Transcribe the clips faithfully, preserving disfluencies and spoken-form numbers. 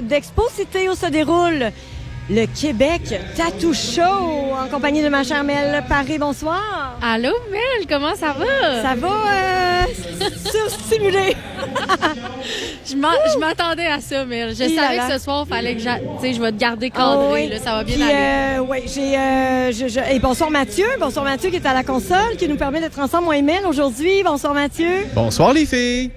d'Expo-Cité où se déroule le Québec Tattoo Show en compagnie de ma chère Mel Paré. Bonsoir. Allô, Mel, comment ça va? Ça va euh, surstimuler. je, m'en, je m'attendais à ça, Mel. Je Il savais que ce soir, il fallait que j'a... je vais te garder cadré. Oh, oui. Là, ça va bien Puis, aller. Euh, oui, j'ai... Euh, je, je... Et bonsoir Mathieu. Bonsoir Mathieu qui est à la console, qui nous permet d'être ensemble, moi et Mel, aujourd'hui. Bonsoir Mathieu. Bonsoir les filles.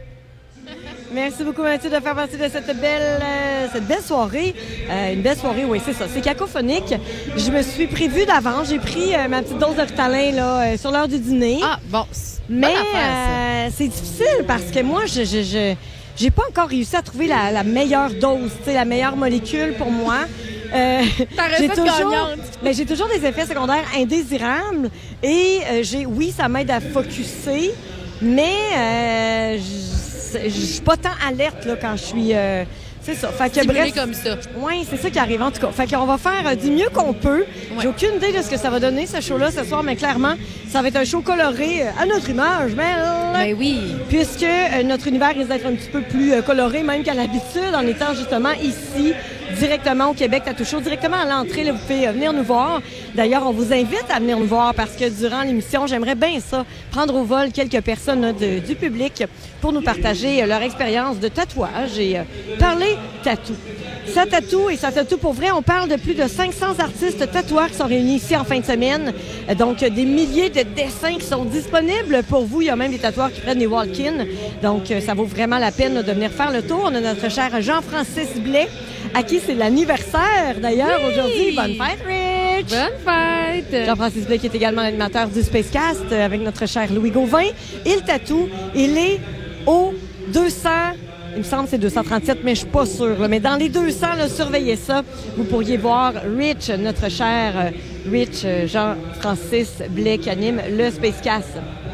Merci beaucoup, Mathieu, de faire partie de cette belle, euh, cette belle soirée. Euh, une belle soirée, oui, c'est ça. C'est cacophonique. Je me suis prévue d'avance. J'ai pris euh, ma petite dose de Ritalin là, euh, sur l'heure du dîner. Ah, bon. Mais euh, c'est difficile parce que moi, je, je, je j'ai pas encore réussi à trouver la, la meilleure dose, la meilleure molécule pour moi. Euh, j'ai toujours, ben, j'ai toujours des effets secondaires indésirables et euh, j'ai, oui, ça m'aide à focusser, mais euh, je suis pas tant alerte là, quand je suis... Euh, c'est ça. Fait que, bref, comme ça. Oui, c'est ça qui arrive, en tout cas. Fait qu'on va faire euh, du mieux qu'on peut. Ouais. J'ai aucune idée de ce que ça va donner, ce show-là, ce soir, mais clairement, ça va être un show coloré euh, à notre image, mais... Ben oui. Puisque euh, notre univers risque d'être un petit peu plus euh, coloré, même qu'à l'habitude, en étant justement ici, directement au Québec Tattoo Show, directement à l'entrée, là, vous pouvez euh, venir nous voir. D'ailleurs, on vous invite à venir nous voir parce que durant l'émission, j'aimerais bien ça, prendre au vol quelques personnes là, de, du public pour nous partager euh, leur expérience de tatouage et euh, parler tatou. Ça tatoue et ça tatoue pour vrai. On parle de plus de cinq cents artistes tatoueurs qui sont réunis ici en fin de semaine. Donc, des milliers de dessins qui sont disponibles pour vous. Il y a même des tatoueurs qui prennent des walk-ins. Donc, ça vaut vraiment la peine de venir faire le tour. On a notre cher Jean-Francis Blais, à qui c'est l'anniversaire d'ailleurs oui! Aujourd'hui. Bonne fête, Rich! Bonne fête! Jean-Francis Blais qui est également l'animateur du Spacecast avec notre cher Louis Gauvin. Il tatoue. Il est au deux cents... Il me semble que c'est deux cent trente-sept, mais je suis pas sûre. Là. Mais dans les deux cents, là, surveillez ça. Vous pourriez voir Rich, notre cher euh, Rich euh, Jean-Francis Blais qui anime le Spacecast.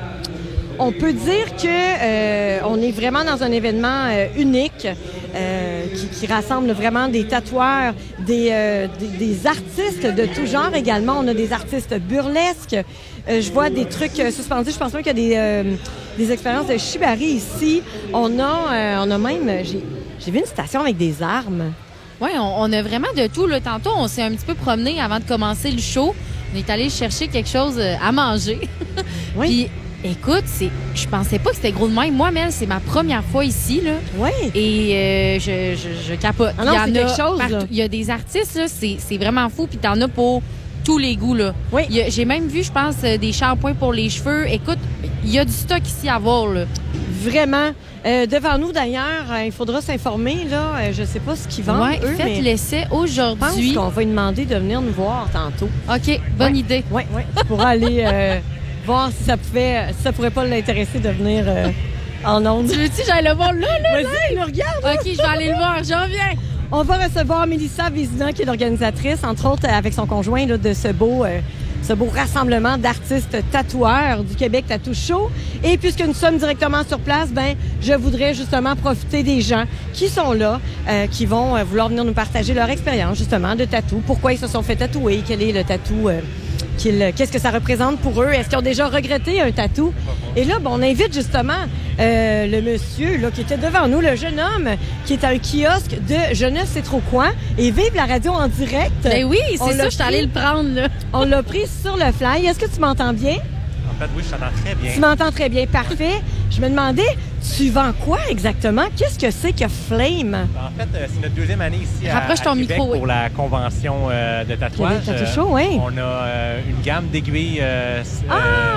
On peut dire que euh, on est vraiment dans un événement euh, unique euh, qui, qui rassemble vraiment des tatoueurs, des, euh, des, des artistes de tout genre également. On a des artistes burlesques. Euh, je vois des trucs euh, suspendus. Je pense même qu'il y a des, euh, des expériences de shibari ici. On a, euh, on a même... J'ai, j'ai vu une station avec des armes. Oui, on, on a vraiment de tout. Là. Tantôt, on s'est un petit peu promené avant de commencer le show. On est allé chercher quelque chose à manger. Oui. Puis, écoute, c'est, je pensais pas que c'était gros de même. Moi, Mel, c'est ma première fois ici. Là. Oui. Et euh, je, je, je capote. Ah non, il y en c'est a quelque chose. partout. Il y a des artistes, là, c'est, c'est vraiment fou. Puis t'en as pour tous les goûts. Là. Oui. Il y a, j'ai même vu, je pense, des shampoings pour les cheveux. Écoute, il y a du stock ici à voir. Là. Vraiment. Euh, devant nous, d'ailleurs, euh, il faudra s'informer. Là, euh, je sais pas ce qu'ils vendent, ouais, eux, faites mais l'essai aujourd'hui. Je pense qu'on va lui demander de venir nous voir tantôt. OK, bonne ouais. idée. Oui, oui. Tu pourras aller euh, voir si ça pouvait, si ça pourrait pas l'intéresser de venir euh, en ondes. Tu veux-tu que j'aille le voir là, là? Vas-y, nous regarde. OK, je vais aller le voir. J'en viens. On va recevoir Mélissa Vézina, qui est l'organisatrice, entre autres, avec son conjoint, là, de ce beau... Euh, ce beau rassemblement d'artistes tatoueurs du Québec Tattoo Show. Et puisque nous sommes directement sur place, ben, je voudrais justement profiter des gens qui sont là, euh, qui vont euh, vouloir venir nous partager leur expérience, justement, de tatou. Pourquoi ils se sont fait tatouer? Quel est le tatou? Euh, qu'il, qu'est-ce que ça représente pour eux? Est-ce qu'ils ont déjà regretté un tatou? Et là, ben, on invite justement euh, le monsieur là, qui était devant nous, le jeune homme, qui est à un kiosque de je ne sais trop quoi, et vive la radio en direct. Ben oui, c'est on ça, je suis allée le prendre. Là. On l'a pris sur le fly. Est-ce que tu m'entends bien? En fait, oui, je t'entends très bien. Tu m'entends très bien, parfait. Je me demandais, tu vends quoi exactement? Qu'est-ce que c'est que Flame? En fait, euh, c'est notre deuxième année ici à, Rapproche ton à Québec micro, pour oui. la convention euh, de tatouage. Tattoo Show, oui. On a euh, une gamme d'aiguilles euh, ah!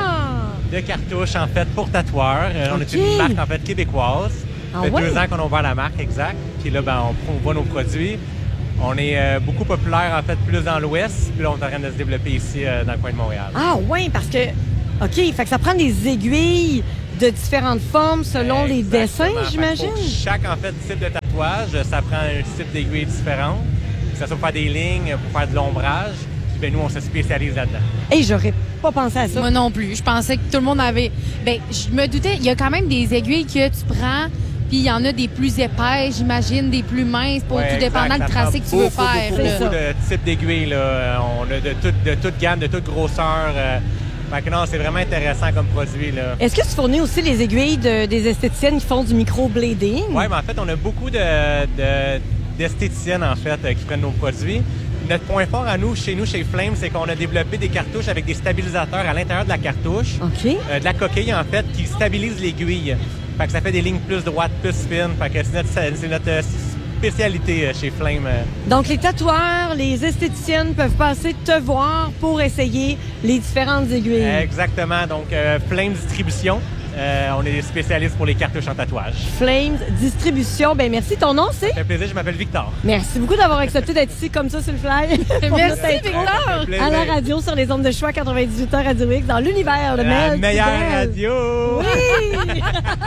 euh, de cartouches, en fait, pour tatoueurs. Euh, on okay. est une marque, en fait, québécoise. Ah, ça fait ouais? deux ans qu'on a ouvert la marque, exact. Puis là, ben, on promouvoit nos produits. On est euh, beaucoup populaire, en fait, plus dans l'Ouest. Puis là, on est en train de se développer ici, euh, dans le coin de Montréal. Ah oui, parce que, OK, fait que ça prend des aiguilles de différentes formes selon Exactement. les dessins, j'imagine? Pour chaque, en fait, type de tatouage, ça prend un type d'aiguille différent. Ça soit pour faire des lignes, pour faire de l'ombrage. Puis ben, nous, on se spécialise là-dedans. Hey, j'aurais pas pensé à ça. Moi non plus. Je pensais que tout le monde avait... Bien, je me doutais, il y a quand même des aiguilles que tu prends... Puis il y en a des plus épaisses, j'imagine, des plus minces, pour ouais, tout dépendant du tracé que tu veux beaucoup, faire. Beaucoup, là. beaucoup de types d'aiguilles. Là. On a de toute, de toute gamme, de toute grosseur. Euh, Fait que non, c'est vraiment intéressant comme produit, là. Est-ce que tu fournis aussi les aiguilles de, des esthéticiennes qui font du microblading? Oui, mais en fait, on a beaucoup de, de, d'esthéticiennes, en fait, qui prennent nos produits. Notre point fort à nous, chez nous, chez Flame, c'est qu'on a développé des cartouches avec des stabilisateurs à l'intérieur de la cartouche. OK. Euh, de la coquille, en fait, qui stabilise l'aiguille. Fait que ça fait des lignes plus droites, plus fines. Fait que c'est notre, c'est notre spécialité chez Flame. Donc, les tatoueurs, les esthéticiennes peuvent passer te voir pour essayer les différentes aiguilles. Exactement. Donc, euh, Flame Distribution. Euh, on est spécialiste pour les cartouches en tatouage. Flames Distribution. Ben merci. Ton nom, c'est? Ça fait plaisir. Je m'appelle Victor. Merci beaucoup d'avoir accepté d'être ici comme ça sur le fly. Merci, Victor. À la radio, sur les ondes de choix quatre-vingt-dix-huit heures Radio X, dans l'univers de Mel. La meilleure radio! Oui!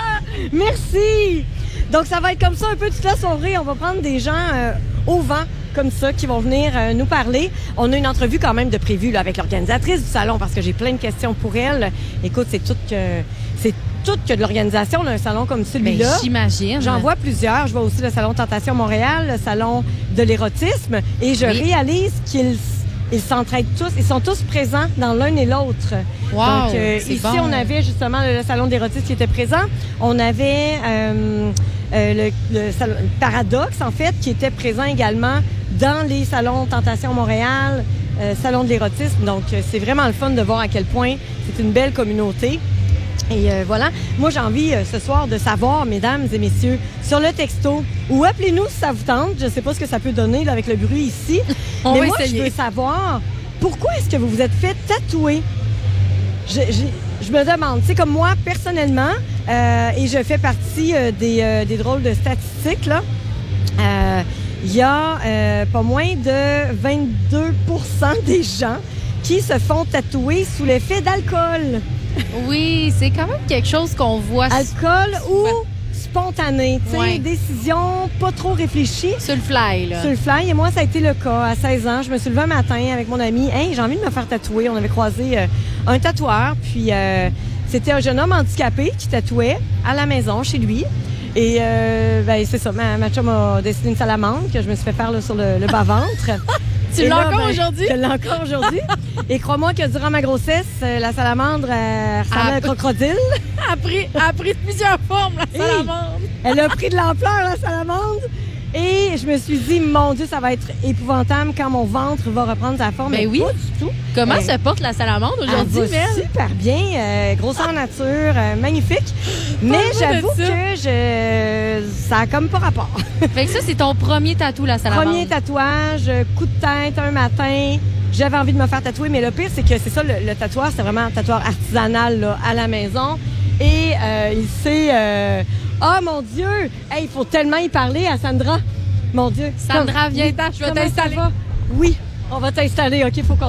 Merci! Donc, ça va être comme ça un peu toute la soirée. On va prendre des gens euh, au vent comme ça qui vont venir euh, nous parler. On a une entrevue quand même de prévue là, avec l'organisatrice du salon parce que j'ai plein de questions pour elle. Écoute, c'est tout que c'est tout que de l'organisation d'un salon comme celui-là. Ben, j'imagine. J'en vois plusieurs. Je vois aussi le salon Tentation Montréal, le salon de l'érotisme et je oui. réalise qu'ils ils s'entraident tous. Ils sont tous présents dans l'un et l'autre. Wow, Donc, euh, ici, bon. on avait justement le, le salon d'érotisme qui était présent. On avait euh, euh, le, le salon Paradoxe, en fait, qui était présent également dans les salons Tentation Montréal, euh, salon de l'érotisme. Donc, euh, c'est vraiment le fun de voir à quel point c'est une belle communauté. Et euh, voilà. Moi, j'ai envie euh, ce soir de savoir, mesdames et messieurs, sur le texto, ou appelez-nous si ça vous tente. Je ne sais pas ce que ça peut donner là, avec le bruit ici. On Mais va moi, essayer. je veux savoir, pourquoi est-ce que vous vous êtes fait tatouer? Je, je, je me demande, tu sais, comme moi, personnellement, euh, et je fais partie euh, des, euh, des drôles de statistiques, là, euh, il y a euh, pas moins de vingt-deux pour cent des gens qui se font tatouer sous l'effet d'alcool. Oui, c'est quand même quelque chose qu'on voit Alcool ou spontané, tu sais, Ouais. décision pas trop réfléchie. sur le fly, là. Sur le fly, et moi, ça a été le cas. À seize ans, je me suis levée un matin avec mon ami. Hey, j'ai envie de me faire tatouer. On avait croisé euh, un tatoueur, puis euh, c'était un jeune homme handicapé qui tatouait à la maison, chez lui. Et euh, ben, c'est ça, ma, ma chum a dessiné une salamandre que je me suis fait faire là, sur le, le bas-ventre. Tu Et l'as là, encore ben, aujourd'hui? Je l'ai encore aujourd'hui. Et crois-moi que durant ma grossesse, euh, la salamandre euh, ressemblait à un Ah, crocodile. Elle a pris, elle a pris plusieurs formes, la Hey! salamandre. Elle a pris de l'ampleur, la salamandre. Et je me suis dit, mon Dieu, ça va être épouvantable quand mon ventre va reprendre sa forme. Ben Mais oui. pas du tout. Comment Ben, se porte la salamandre aujourd'hui, Elle va Mel? super bien, euh, grosseur nature, euh, magnifique. Mais Parle-moi de j'avoue ça. que je, ça a comme pas rapport. Fait que ça, c'est ton premier tatou, la salamandre. Premier tatouage, euh, coup de tête un matin. J'avais envie de me faire tatouer, mais le pire, c'est que c'est ça, le, le tatouage, c'est vraiment un tatouage artisanal là, à la maison. Et euh, il s'est... euh, Ah, mon Dieu! Hey, il faut tellement y parler à Sandra. Mon Dieu. Sandra, Comme- viens, oui, t'as- je vais comment ça t'installer. va? Oui, on va t'installer. OK, faut qu'on...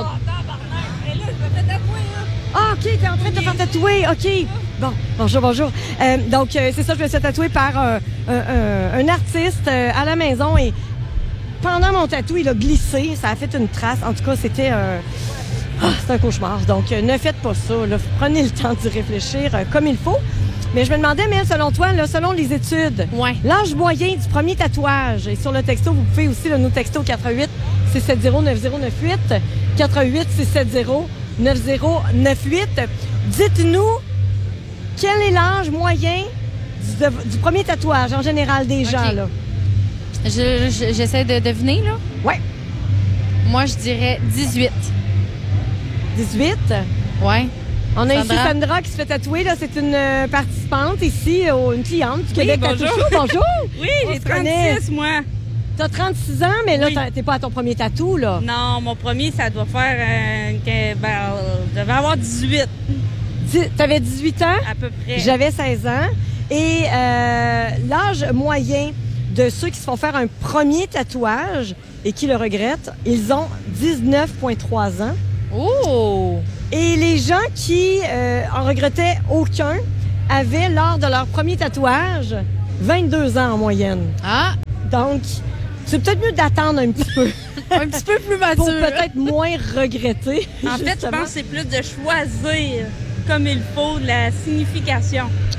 Ah, OK, t'es en train de te faire tatouer. OK. Bon, bonjour, bonjour. Euh, donc, euh, c'est ça, je me suis tatouée par euh, un, un- un artiste euh, à la maison et pendant mon tatou, il a glissé. Ça a fait une trace. En tout cas, c'était un... Ah, c'est un cauchemar. Donc, euh, ne faites pas ça. Là. Prenez le temps d'y réfléchir euh, comme il faut. Mais je me demandais, mais selon toi, là, selon les études, Ouais. l'âge moyen du premier tatouage, et sur le texto, vous pouvez aussi le nous texto quatre huit six sept zéro neuf zéro neuf huit, quatre huit six sept zéro neuf zéro neuf huit. Dites-nous, quel est l'âge moyen du, de- du premier tatouage en général des gens, OK. là? Je- je- J'essaie de deviner, là. Ouais. Moi, je dirais dix-huit. dix-huit. Ouais. On a ici Sandra. Sandra qui se fait tatouer. Là, c'est une euh, participante ici, euh, une cliente du Québec Tattoo bonjour. Show. Bonjour. Oui, On j'ai se connaît. trente-six, moi. T'as trente-six ans, mais là, Oui. t'as- t'es pas à ton premier tatou, là. Non, mon premier, ça doit faire... euh, que- ben, euh, je devais avoir dix-huit, Dix- T'avais dix-huit ans, à peu près. j'avais seize ans. Et euh, l'âge moyen de ceux qui se font faire un premier tatouage et qui le regrettent, ils ont dix-neuf virgule trois ans. Oh! Et les gens qui euh, en regrettaient aucun avaient, lors de leur premier tatouage, vingt-deux ans en moyenne. Ah! Donc, c'est peut-être mieux d'attendre un petit peu Un petit peu plus mature. pour peut-être moins regretter. En fait, je justement. pense que c'est plus de choisir comme il faut la signification.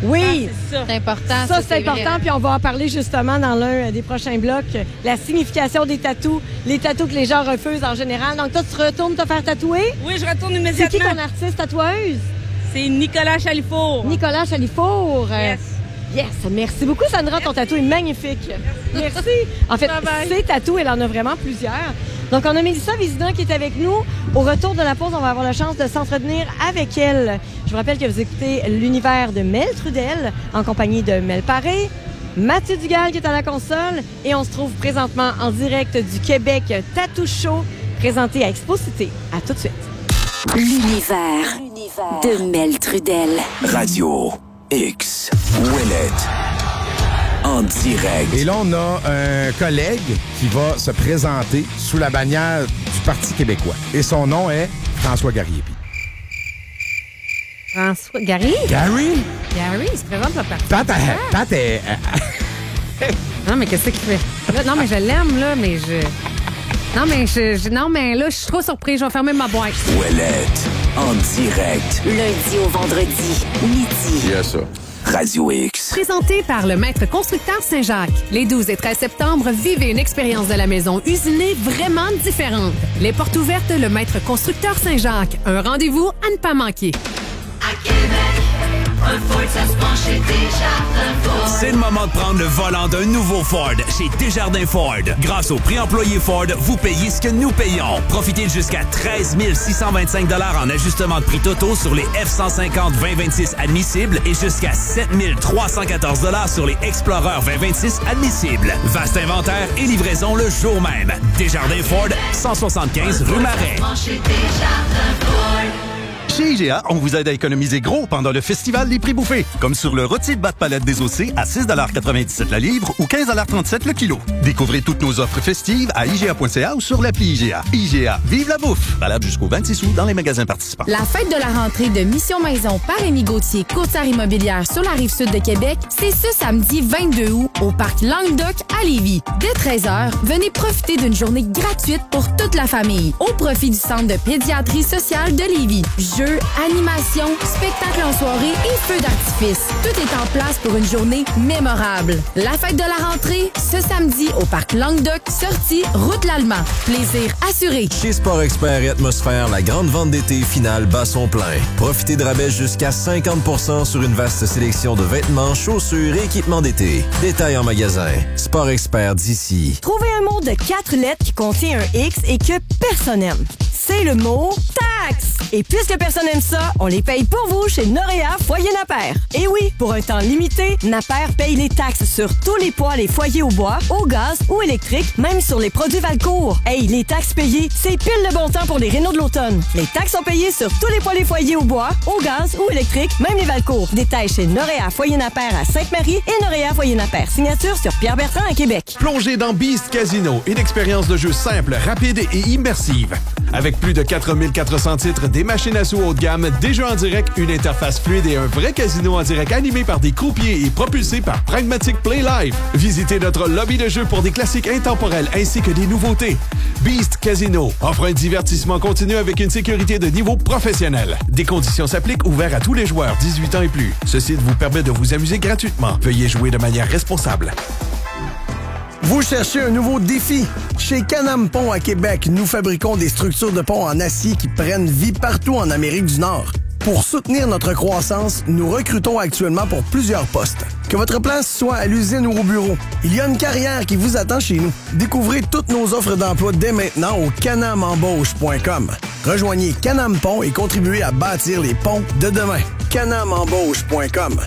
Oui. Ah, c'est ça. C'est important. Ça, c'est vrai. important, puis on va en parler justement dans l'un des prochains blocs. La signification des tatous, les tatous que les gens refusent en général. Donc, toi, tu retournes te faire tatouer. Oui, je retourne C'est immédiatement. qui ton artiste tatoueuse? C'est Nicolas Chalifour. Nicolas Chalifour. Yes. Yes, merci beaucoup, Sandra. Ton tatou est magnifique. Merci. En fait, Bye-bye. ces tatous, elle en a vraiment plusieurs. Donc, on a Mélissa Vézina qui est avec nous. Au retour de la pause, on va avoir la chance de s'entretenir avec elle. Je vous rappelle que vous écoutez l'univers de Mel Trudel en compagnie de Mel Paré, Mathieu Dugal qui est à la console et on se trouve présentement en direct du Québec Tattoo Show présenté à Expo Cité. À tout de suite. L'univers de Mel Trudel. Radio X. Ouellette. En direct. Et là, on a un collègue qui va se présenter sous la bannière du Parti québécois. Et son nom est François Garriépi. François Gary? Gary? Gary, il se présente le parti. Pat, elle- Pat est... Non, mais qu'est-ce qu'il fait? Là, non, mais je l'aime, là, mais je... Non, mais je, je- non, mais là, je suis trop surprise. Je vais fermer ma boîte. Ouellette. En direct. Lundi au vendredi, midi. Il y a ça. Radio X. Présenté par le Maître Constructeur Saint-Jacques. Les douze et treize septembre, vivez une expérience de la maison usinée vraiment différente. Les portes ouvertes, le Maître Constructeur Saint-Jacques. Un rendez-vous à ne pas manquer. À Québec, un Ford, ça se penche chez Desjardins Ford. C'est le moment de prendre le volant d'un nouveau Ford chez Desjardins Ford. Grâce au prix employé Ford, vous payez ce que nous payons. Profitez de jusqu'à treize mille six cent vingt-cinq dollars en ajustement de prix totaux sur les F cent cinquante vingt vingt-six admissibles et jusqu'à sept mille trois cent quatorze dollars sur les Explorer vingt vingt-six admissibles. Vaste inventaire et livraison le jour même. Desjardins Ford, cent soixante-quinze rue Marais. Chez Desjardins Ford. Chez I G A, on vous aide à économiser gros pendant le festival des prix bouffés. Comme sur le rôti de bas de palette désossé à six quatre-vingt-dix-sept la livre ou quinze trente-sept le kilo. Découvrez toutes nos offres festives à I G A point C A ou sur l'appli I G A. I G A, vive la bouffe! Valable jusqu'au vingt-six août dans les magasins participants. La fête de la rentrée de Mission Maison par Rémi Gauthier, courtière immobilière sur la Rive-Sud de Québec, c'est ce samedi vingt-deux août au parc Languedoc à Lévis. Dès treize heures, venez profiter d'une journée gratuite pour toute la famille au profit du Centre de pédiatrie sociale de Lévis. Jeux, animations, spectacles en soirée et feux d'artifice. Tout est en place pour une journée mémorable. La fête de la rentrée, ce samedi au parc Languedoc, sortie route l'Allemand. Plaisir assuré. Chez Sport Expert et Atmosphère, la grande vente d'été finale bat son plein. Profitez de rabais jusqu'à cinquante pour cent sur une vaste sélection de vêtements, chaussures et équipements d'été. Détails en magasin. Sport Expert d'ici. Trouvez un mot de quatre lettres qui contient un X et que personne n'aime. C'est le mot taxe. Et puisque personne n'aime ça, on les paye pour vous chez Noréa Foyer Napper. Et oui, pour un temps limité, Napper paye les taxes sur tous les poêles et foyers au bois, au gaz ou électrique, même sur les produits Valcourt. Hey, les taxes payées, c'est pile le bon temps pour les rénaux de l'automne. Les taxes sont payées sur tous les poêles et foyers au bois, au gaz ou électrique, même les Valcourt. Détails chez Noréa Foyer Napper à Sainte-Marie et Noréa Foyer Napper. Signature sur Pierre Bertrand à Québec. Plongez dans Beast Casino, une expérience de jeu simple, rapide et immersive. Avec plus de quatre mille quatre cents titres, des machines à sous haut de gamme, des jeux en direct, une interface fluide et un vrai casino en direct animé par des croupiers et propulsé par Pragmatic Play Live. Visitez notre lobby de jeu pour des classiques intemporels ainsi que des nouveautés. Beast Casino offre un divertissement continu avec une sécurité de niveau professionnel. Des conditions s'appliquent, ouverts à tous les joueurs dix-huit ans et plus. Ce site vous permet de vous amuser gratuitement. Veuillez jouer de manière responsable. Vous cherchez un nouveau défi? Chez Can-Am Pont à Québec, nous fabriquons des structures de pont en acier qui prennent vie partout en Amérique du Nord. Pour soutenir notre croissance, nous recrutons actuellement pour plusieurs postes. Que votre place soit à l'usine ou au bureau, il y a une carrière qui vous attend chez nous. Découvrez toutes nos offres d'emploi dès maintenant au canam embauche point com. Rejoignez Can-Am Pont et contribuez à bâtir les ponts de demain. canam embauche point com.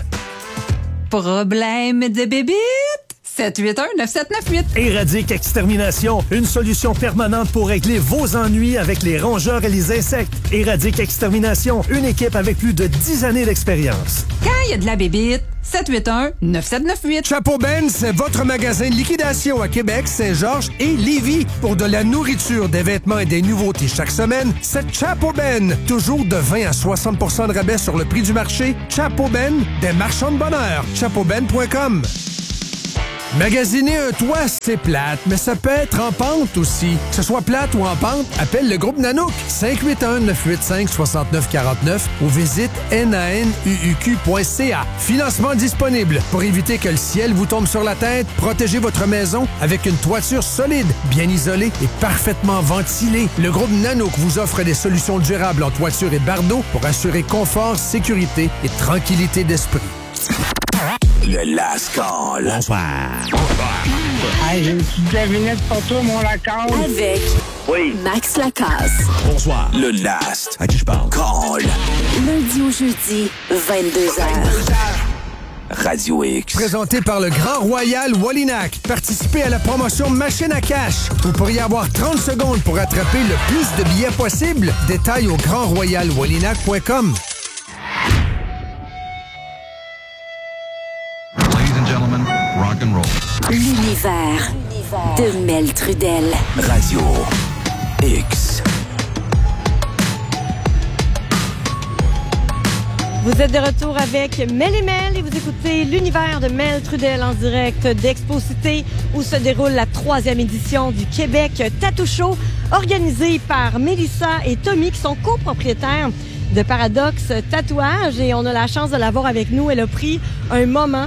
Problème de bébite? sept huit un neuf sept neuf huit. Éradique Extermination, une solution permanente pour régler vos ennuis avec les rongeurs et les insectes. Éradique Extermination, une équipe avec plus de dix années d'expérience. Quand il y a de la bébite, sept huit un neuf sept neuf huit. Chapeau Ben, c'est votre magasin de liquidation à Québec, Saint-Georges et Lévis. Pour de la nourriture, des vêtements et des nouveautés chaque semaine, c'est Chapeau Ben. Toujours de vingt à soixante pour cent de rabais sur le prix du marché. Chapeau Ben, des marchands de bonheur. chapeau ben point com. Magasiner un toit, c'est plate, mais ça peut être en pente aussi. Que ce soit plate ou en pente, appelle le groupe Nanook. cinq huit un, neuf huit cinq, six neuf quatre neuf ou visite nanuq point c a. Financement disponible. Pour éviter que le ciel vous tombe sur la tête, protégez votre maison avec une toiture solide, bien isolée et parfaitement ventilée. Le groupe Nanook vous offre des solutions durables en toiture et bardeaux pour assurer confort, sécurité et tranquillité d'esprit. Le Last Call. Bonsoir. Hey, j'ai une petite devinette pour toi, mon Lacasse. Avec oui. Max Lacasse. Bonsoir. Le Last À qui je parle? Call. Lundi au jeudi, vingt-deux heures. Radio X. Présenté par le Grand Royal Wallinac. Participez à la promotion Machine à cash. Vous pourriez avoir trente secondes pour attraper le plus de billets possible. Détails au grand royal wallinac point com. Rock and roll. L'univers de Mel Trudel. Radio X. Vous êtes de retour avec Mel et Mel et vous écoutez l'univers de Mel Trudel en direct d'Exposité où se déroule la troisième édition du Québec Tattoo Show organisée par Mélissa et Tommy qui sont copropriétaires de Paradoxe Tatouage et on a la chance de l'avoir avec nous. Elle a pris un moment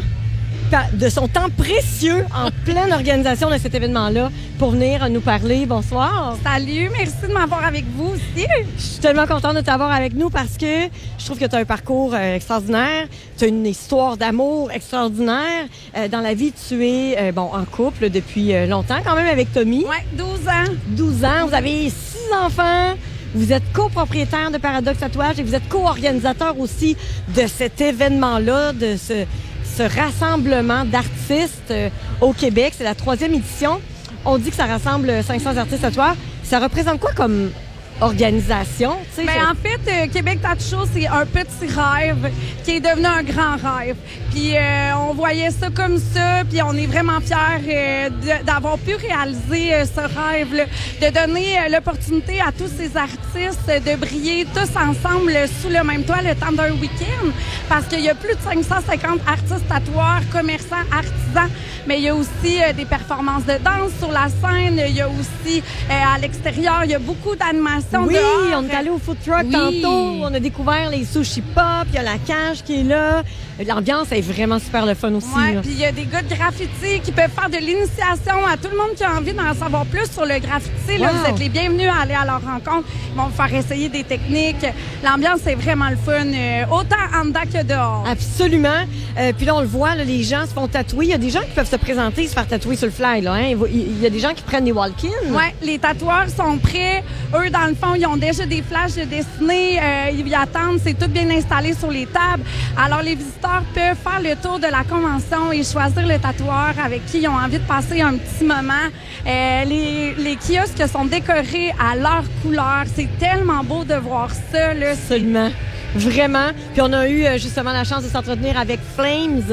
de son temps précieux en pleine organisation de cet événement-là pour venir nous parler. Bonsoir. Salut, merci de m'avoir avec vous aussi. Je suis tellement contente de t'avoir avec nous parce que je trouve que tu as un parcours euh, extraordinaire. Tu as une histoire d'amour extraordinaire. Euh, dans la vie, tu es euh, bon en couple depuis euh, longtemps quand même avec Tommy. Oui, douze ans. douze ans. Vous avez six enfants. Vous êtes copropriétaire de Paradoxe Tatouage et vous êtes co-organisateur aussi de cet événement-là, de ce... ce rassemblement d'artistes euh, au Québec. C'est la troisième édition. On dit que ça rassemble cinq cents artistes tatoueurs. Ça représente quoi comme organisation? Ben, je... En fait, euh, Québec Tattoo Show, c'est un petit rêve qui est devenu un grand rêve. Puis euh, on voyait ça comme ça, puis on est vraiment fiers euh, de, d'avoir pu réaliser euh, ce rêve-là, de donner euh, l'opportunité à tous ces artistes de briller tous ensemble sous le même toit le temps d'un week-end, parce qu'il y a plus de cinq cent cinquante artistes tatoueurs, commerçants, artisans, mais il y a aussi euh, des performances de danse sur la scène, il y a aussi euh, à l'extérieur, il y a beaucoup d'animations. Oui, dehors. on est allé au food truck oui. tantôt, on a découvert les sushi pop, il y a la cage qui est là. L'ambiance est vraiment super le fun aussi. Oui, puis il y a des gars de graffiti qui peuvent faire de l'initiation à tout le monde qui a envie d'en savoir plus sur le graffiti. Là, wow. Vous êtes les bienvenus à aller à leur rencontre. Ils vont vous faire essayer des techniques. L'ambiance est vraiment le fun, euh, autant en dedans que dehors. Absolument. Euh, puis là, on le voit, là, les gens se font tatouer. Il y a des gens qui peuvent se présenter et se faire tatouer sur le fly. Là, hein? Il y a des gens qui prennent des walk-ins. Oui, les tatoueurs sont prêts. Eux, dans le fond, ils ont déjà des flashs de dessinée. Euh, ils y attendent. C'est tout bien installé sur les tables. Alors, les visiteurs peuvent faire le tour de la convention et choisir le tatoueur avec qui ils ont envie de passer un petit moment. Euh, les, les kiosques sont décorés à leur couleur. C'est tellement beau de voir ça. Là. Absolument. Vraiment. Puis on a eu justement la chance de s'entretenir avec Flames,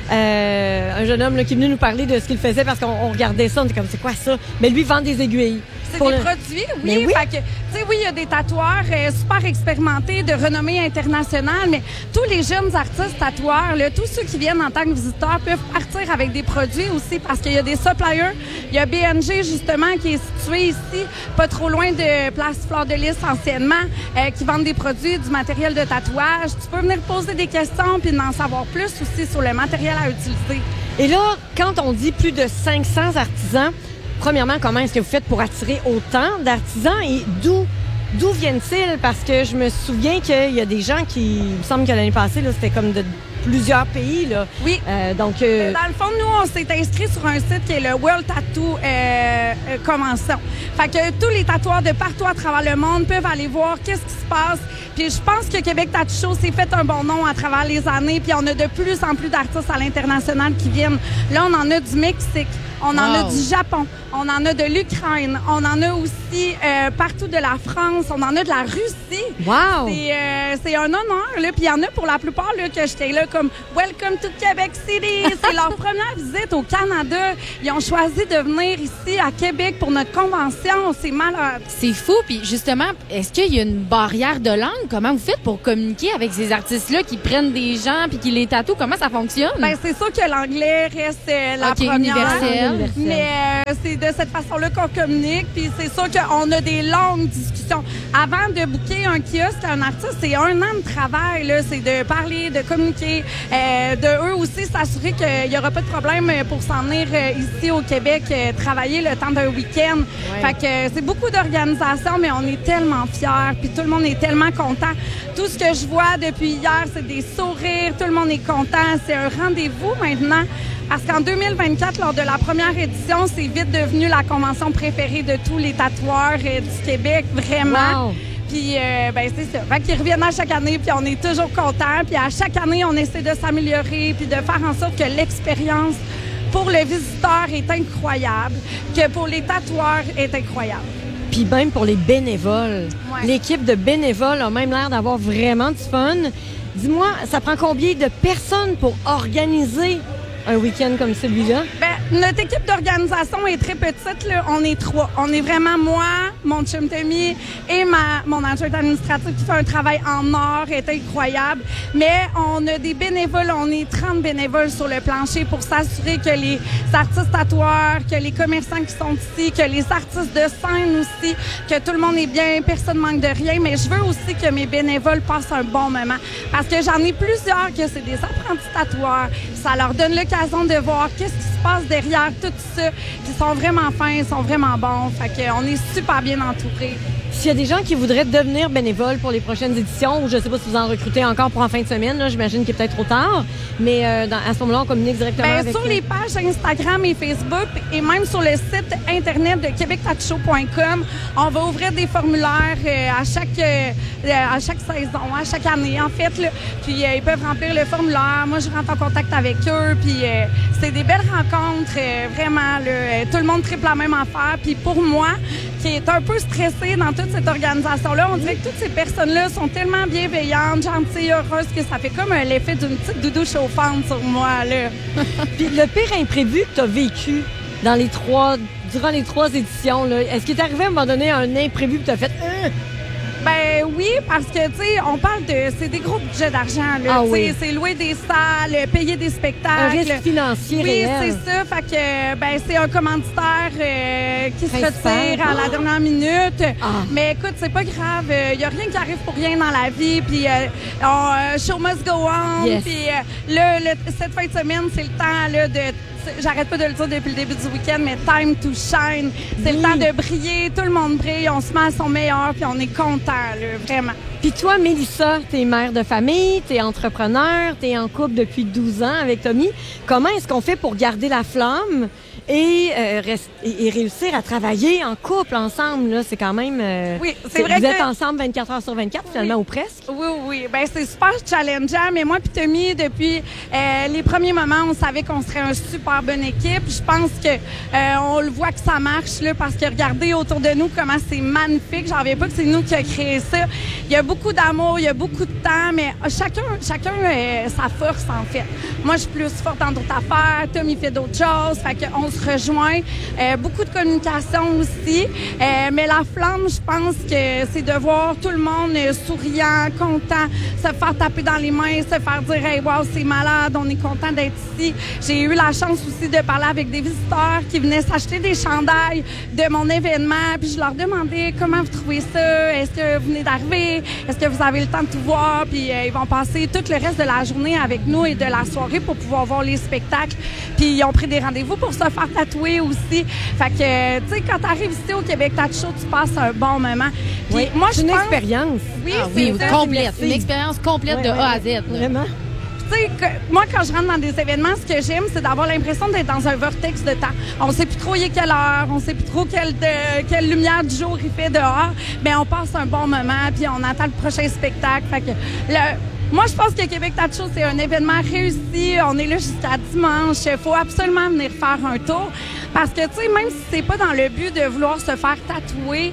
euh, un jeune homme là, qui est venu nous parler de ce qu'il faisait parce qu'on regardait ça, on était comme c'est quoi ça? Mais lui vend des aiguilles. C'est des le... produits, oui. oui. Fait que, tu sais, oui, il y a des tatoueurs euh, super expérimentés, de renommée internationale, mais tous les jeunes artistes tatoueurs, là, tous ceux qui viennent en tant que visiteurs peuvent partir avec des produits aussi parce qu'il y a des suppliers. Il y a B N G, justement, qui est situé ici, pas trop loin de Place Fleur de Lys anciennement, euh, qui vendent des produits, du matériel de tatouage. Tu peux venir poser des questions puis en savoir plus aussi sur le matériel à utiliser. Et là, quand on dit plus de cinq cents artisans, premièrement, comment est-ce que vous faites pour attirer autant d'artisans et d'où d'où viennent-ils? Parce que je me souviens qu'il y a des gens qui, il me semble que l'année passée, là, c'était comme de plusieurs pays. Là. Oui. Euh, donc, euh... Dans le fond, nous, on s'est inscrits sur un site qui est le World Tattoo euh, Convention. Fait que tous les tatoueurs de partout à travers le monde peuvent aller voir qu'est-ce qui se passe. Puis je pense que Québec Tattoo Show s'est fait un bon nom à travers les années. Puis on a de plus en plus d'artistes à l'international qui viennent. Là, on en a du Mexique. On en Wow. a du Japon, on en a de l'Ukraine, on en a aussi euh, partout de la France, on en a de la Russie. Wow! C'est, euh, c'est un honneur, là. Puis il y en a pour la plupart là, que j'étais là comme « Welcome to Québec City ». C'est leur première visite au Canada. Ils ont choisi de venir ici à Québec pour notre convention. C'est malade. C'est fou. Puis justement, est-ce qu'il y a une barrière de langue? Comment vous faites pour communiquer avec ces artistes-là qui prennent des gens puis qui les tatouent? Comment ça fonctionne? Ben, c'est sûr que l'anglais reste euh, la Ok, première. universel. Mais euh, c'est de cette façon-là qu'on communique. Puis c'est sûr qu'on a des longues discussions. Avant de booker un kiosque à un artiste, c'est un an de travail. Là. C'est de parler, de communiquer, euh, de eux aussi s'assurer qu'il n'y aura pas de problème pour s'en venir euh, ici au Québec euh, travailler le temps d'un week-end. Ouais. Fait que euh, c'est beaucoup d'organisation, mais on est tellement fiers. Puis tout le monde est tellement content. Tout ce que je vois depuis hier, c'est des sourires. Tout le monde est content. C'est un rendez-vous maintenant. Parce qu'en deux mille vingt-quatre, lors de la première édition, c'est vite devenu la convention préférée de tous les tatoueurs euh, du Québec, vraiment. Wow. Puis, euh, ben c'est ça. Fait qu'ils reviennent à chaque année, puis on est toujours contents. Puis à chaque année, on essaie de s'améliorer, puis de faire en sorte que l'expérience pour le visiteur est incroyable, que pour les tatoueurs est incroyable. Puis même pour les bénévoles. Ouais. L'équipe de bénévoles a même l'air d'avoir vraiment du fun. Dis-moi, ça prend combien de personnes pour organiser un week-end comme celui-là? Ben, notre équipe d'organisation est très petite, là. On est trois. On est vraiment moi, mon chum Tommy et ma, mon adjointe administrative qui fait un travail en or, est incroyable. Mais on a des bénévoles, on est trente bénévoles sur le plancher pour s'assurer que les artistes tatoueurs, que les commerçants qui sont ici, que les artistes de scène aussi, que tout le monde est bien, personne manque de rien. Mais je veux aussi que mes bénévoles passent un bon moment. Parce que j'en ai plusieurs que c'est des apprentis tatoueurs. Ça leur donne l'occasion de voir qu'est-ce qui se passe derrière tout ça. Ils sont vraiment fins, ils sont vraiment bons. Fait qu'on est super bien entourés. S'il y a des gens qui voudraient devenir bénévoles pour les prochaines éditions, ou je ne sais pas si vous en recrutez encore pour en fin de semaine, là, j'imagine qu'il est peut-être trop tard, mais euh, dans, à ce moment-là, on communique directement Ben, avec... sur les pages Instagram et Facebook et même sur le site internet de québec tattoo show point com, on va ouvrir des formulaires euh, à chaque euh, à chaque saison, à chaque année en fait. Là. Puis euh, ils peuvent remplir le formulaire. Moi, je rentre en contact avec eux. Puis euh, c'est des belles rencontres, euh, vraiment. Là, euh, tout le monde triple la même affaire. Puis pour moi, qui est un peu stressée dans toute cette organisation-là, on dirait que toutes ces personnes-là sont tellement bienveillantes, gentilles, heureuses, que ça fait comme un l'effet d'une petite doudou chauffante sur moi. Là. Puis le pire imprévu que tu as vécu dans les trois, durant les trois éditions, là, est-ce qu'il est arrivé à un moment donné un imprévu que tu as fait... Euh, Ben oui, parce que, tu sais, on parle de... C'est des gros budgets d'argent, là. Ah Tu sais, oui. c'est louer des salles, payer des spectacles. Un risque financier Oui, réel. c'est ça. Fait que, ben, c'est un commanditaire euh, qui se Principal. retire à la Ah. dernière minute. Ah. Mais écoute, c'est pas grave. Il y a rien qui arrive pour rien dans la vie. Puis, euh, on, euh, show must go on. Yes. Puis, euh, là, le- cette fin de semaine, c'est le temps, là, de... J'arrête pas de le dire depuis le début du week-end, mais time to shine. C'est Oui. le temps de briller. Tout le monde brille. On se met à son meilleur, puis on est content, là, vraiment. Puis toi, Mélissa, t'es mère de famille, t'es entrepreneur, t'es en couple depuis douze ans avec Tommy. Comment est-ce qu'on fait pour garder la flamme et, euh, rest- et, et réussir à travailler en couple ensemble? Là, c'est quand même... euh, Oui, c'est vrai Vous que- êtes ensemble vingt-quatre heures sur vingt-quatre, finalement, Oui. ou presque? Oui, oui. Ben c'est super challengeant. Mais moi puis Tommy, depuis euh, les premiers moments, on savait qu'on serait une super bonne équipe. Je pense que euh, on le voit que ça marche là, parce que regardez autour de nous comment c'est magnifique. J'en reviens pas que c'est nous qui a créé ça. Il y a beaucoup d'amour, il y a beaucoup de temps, mais chacun, chacun euh, sa force en fait. Moi, je suis plus forte dans d'autres affaires. Tommy fait d'autres choses. Fait qu'on se rejoint. Euh, beaucoup de communication aussi. Euh, mais la flamme, je pense que c'est de voir tout le monde euh, souriant, content, se faire taper dans les mains, se faire dire « Hey, wow, c'est malade, on est content d'être ici ». J'ai eu la chance aussi de parler avec des visiteurs qui venaient s'acheter des chandails de mon événement. Puis je leur demandais « Comment vous trouvez ça? Est-ce que vous venez d'arriver? Est-ce que vous avez le temps de tout voir? » Puis euh, ils vont passer tout le reste de la journée avec nous et de la soirée pour pouvoir voir les spectacles. Puis ils ont pris des rendez-vous pour se faire tatouer aussi. Fait que, euh, tu sais, quand tu arrives ici au Québec Tattoo Show, tu passes un bon moment. Puis Oui, moi, c'est je une pense... expérience. Oui, Ah c'est oui, ça. complète. Une expérience complète Ouais, de ouais, A à Z. là. Vraiment? Tu sais, que- moi, quand je rentre dans des événements, ce que j'aime, c'est d'avoir l'impression d'être dans un vortex de temps. On sait plus trop il est quelle heure, on sait plus trop quelle, de- quelle lumière du jour il fait dehors, mais on passe un bon moment, puis on attend le prochain spectacle. Fait que le, moi, je pense que Québec Tattoo Show, c'est un événement réussi. On est là jusqu'à dimanche. Il faut absolument venir faire un tour. Parce que, tu sais, même si c'est pas dans le but de vouloir se faire tatouer,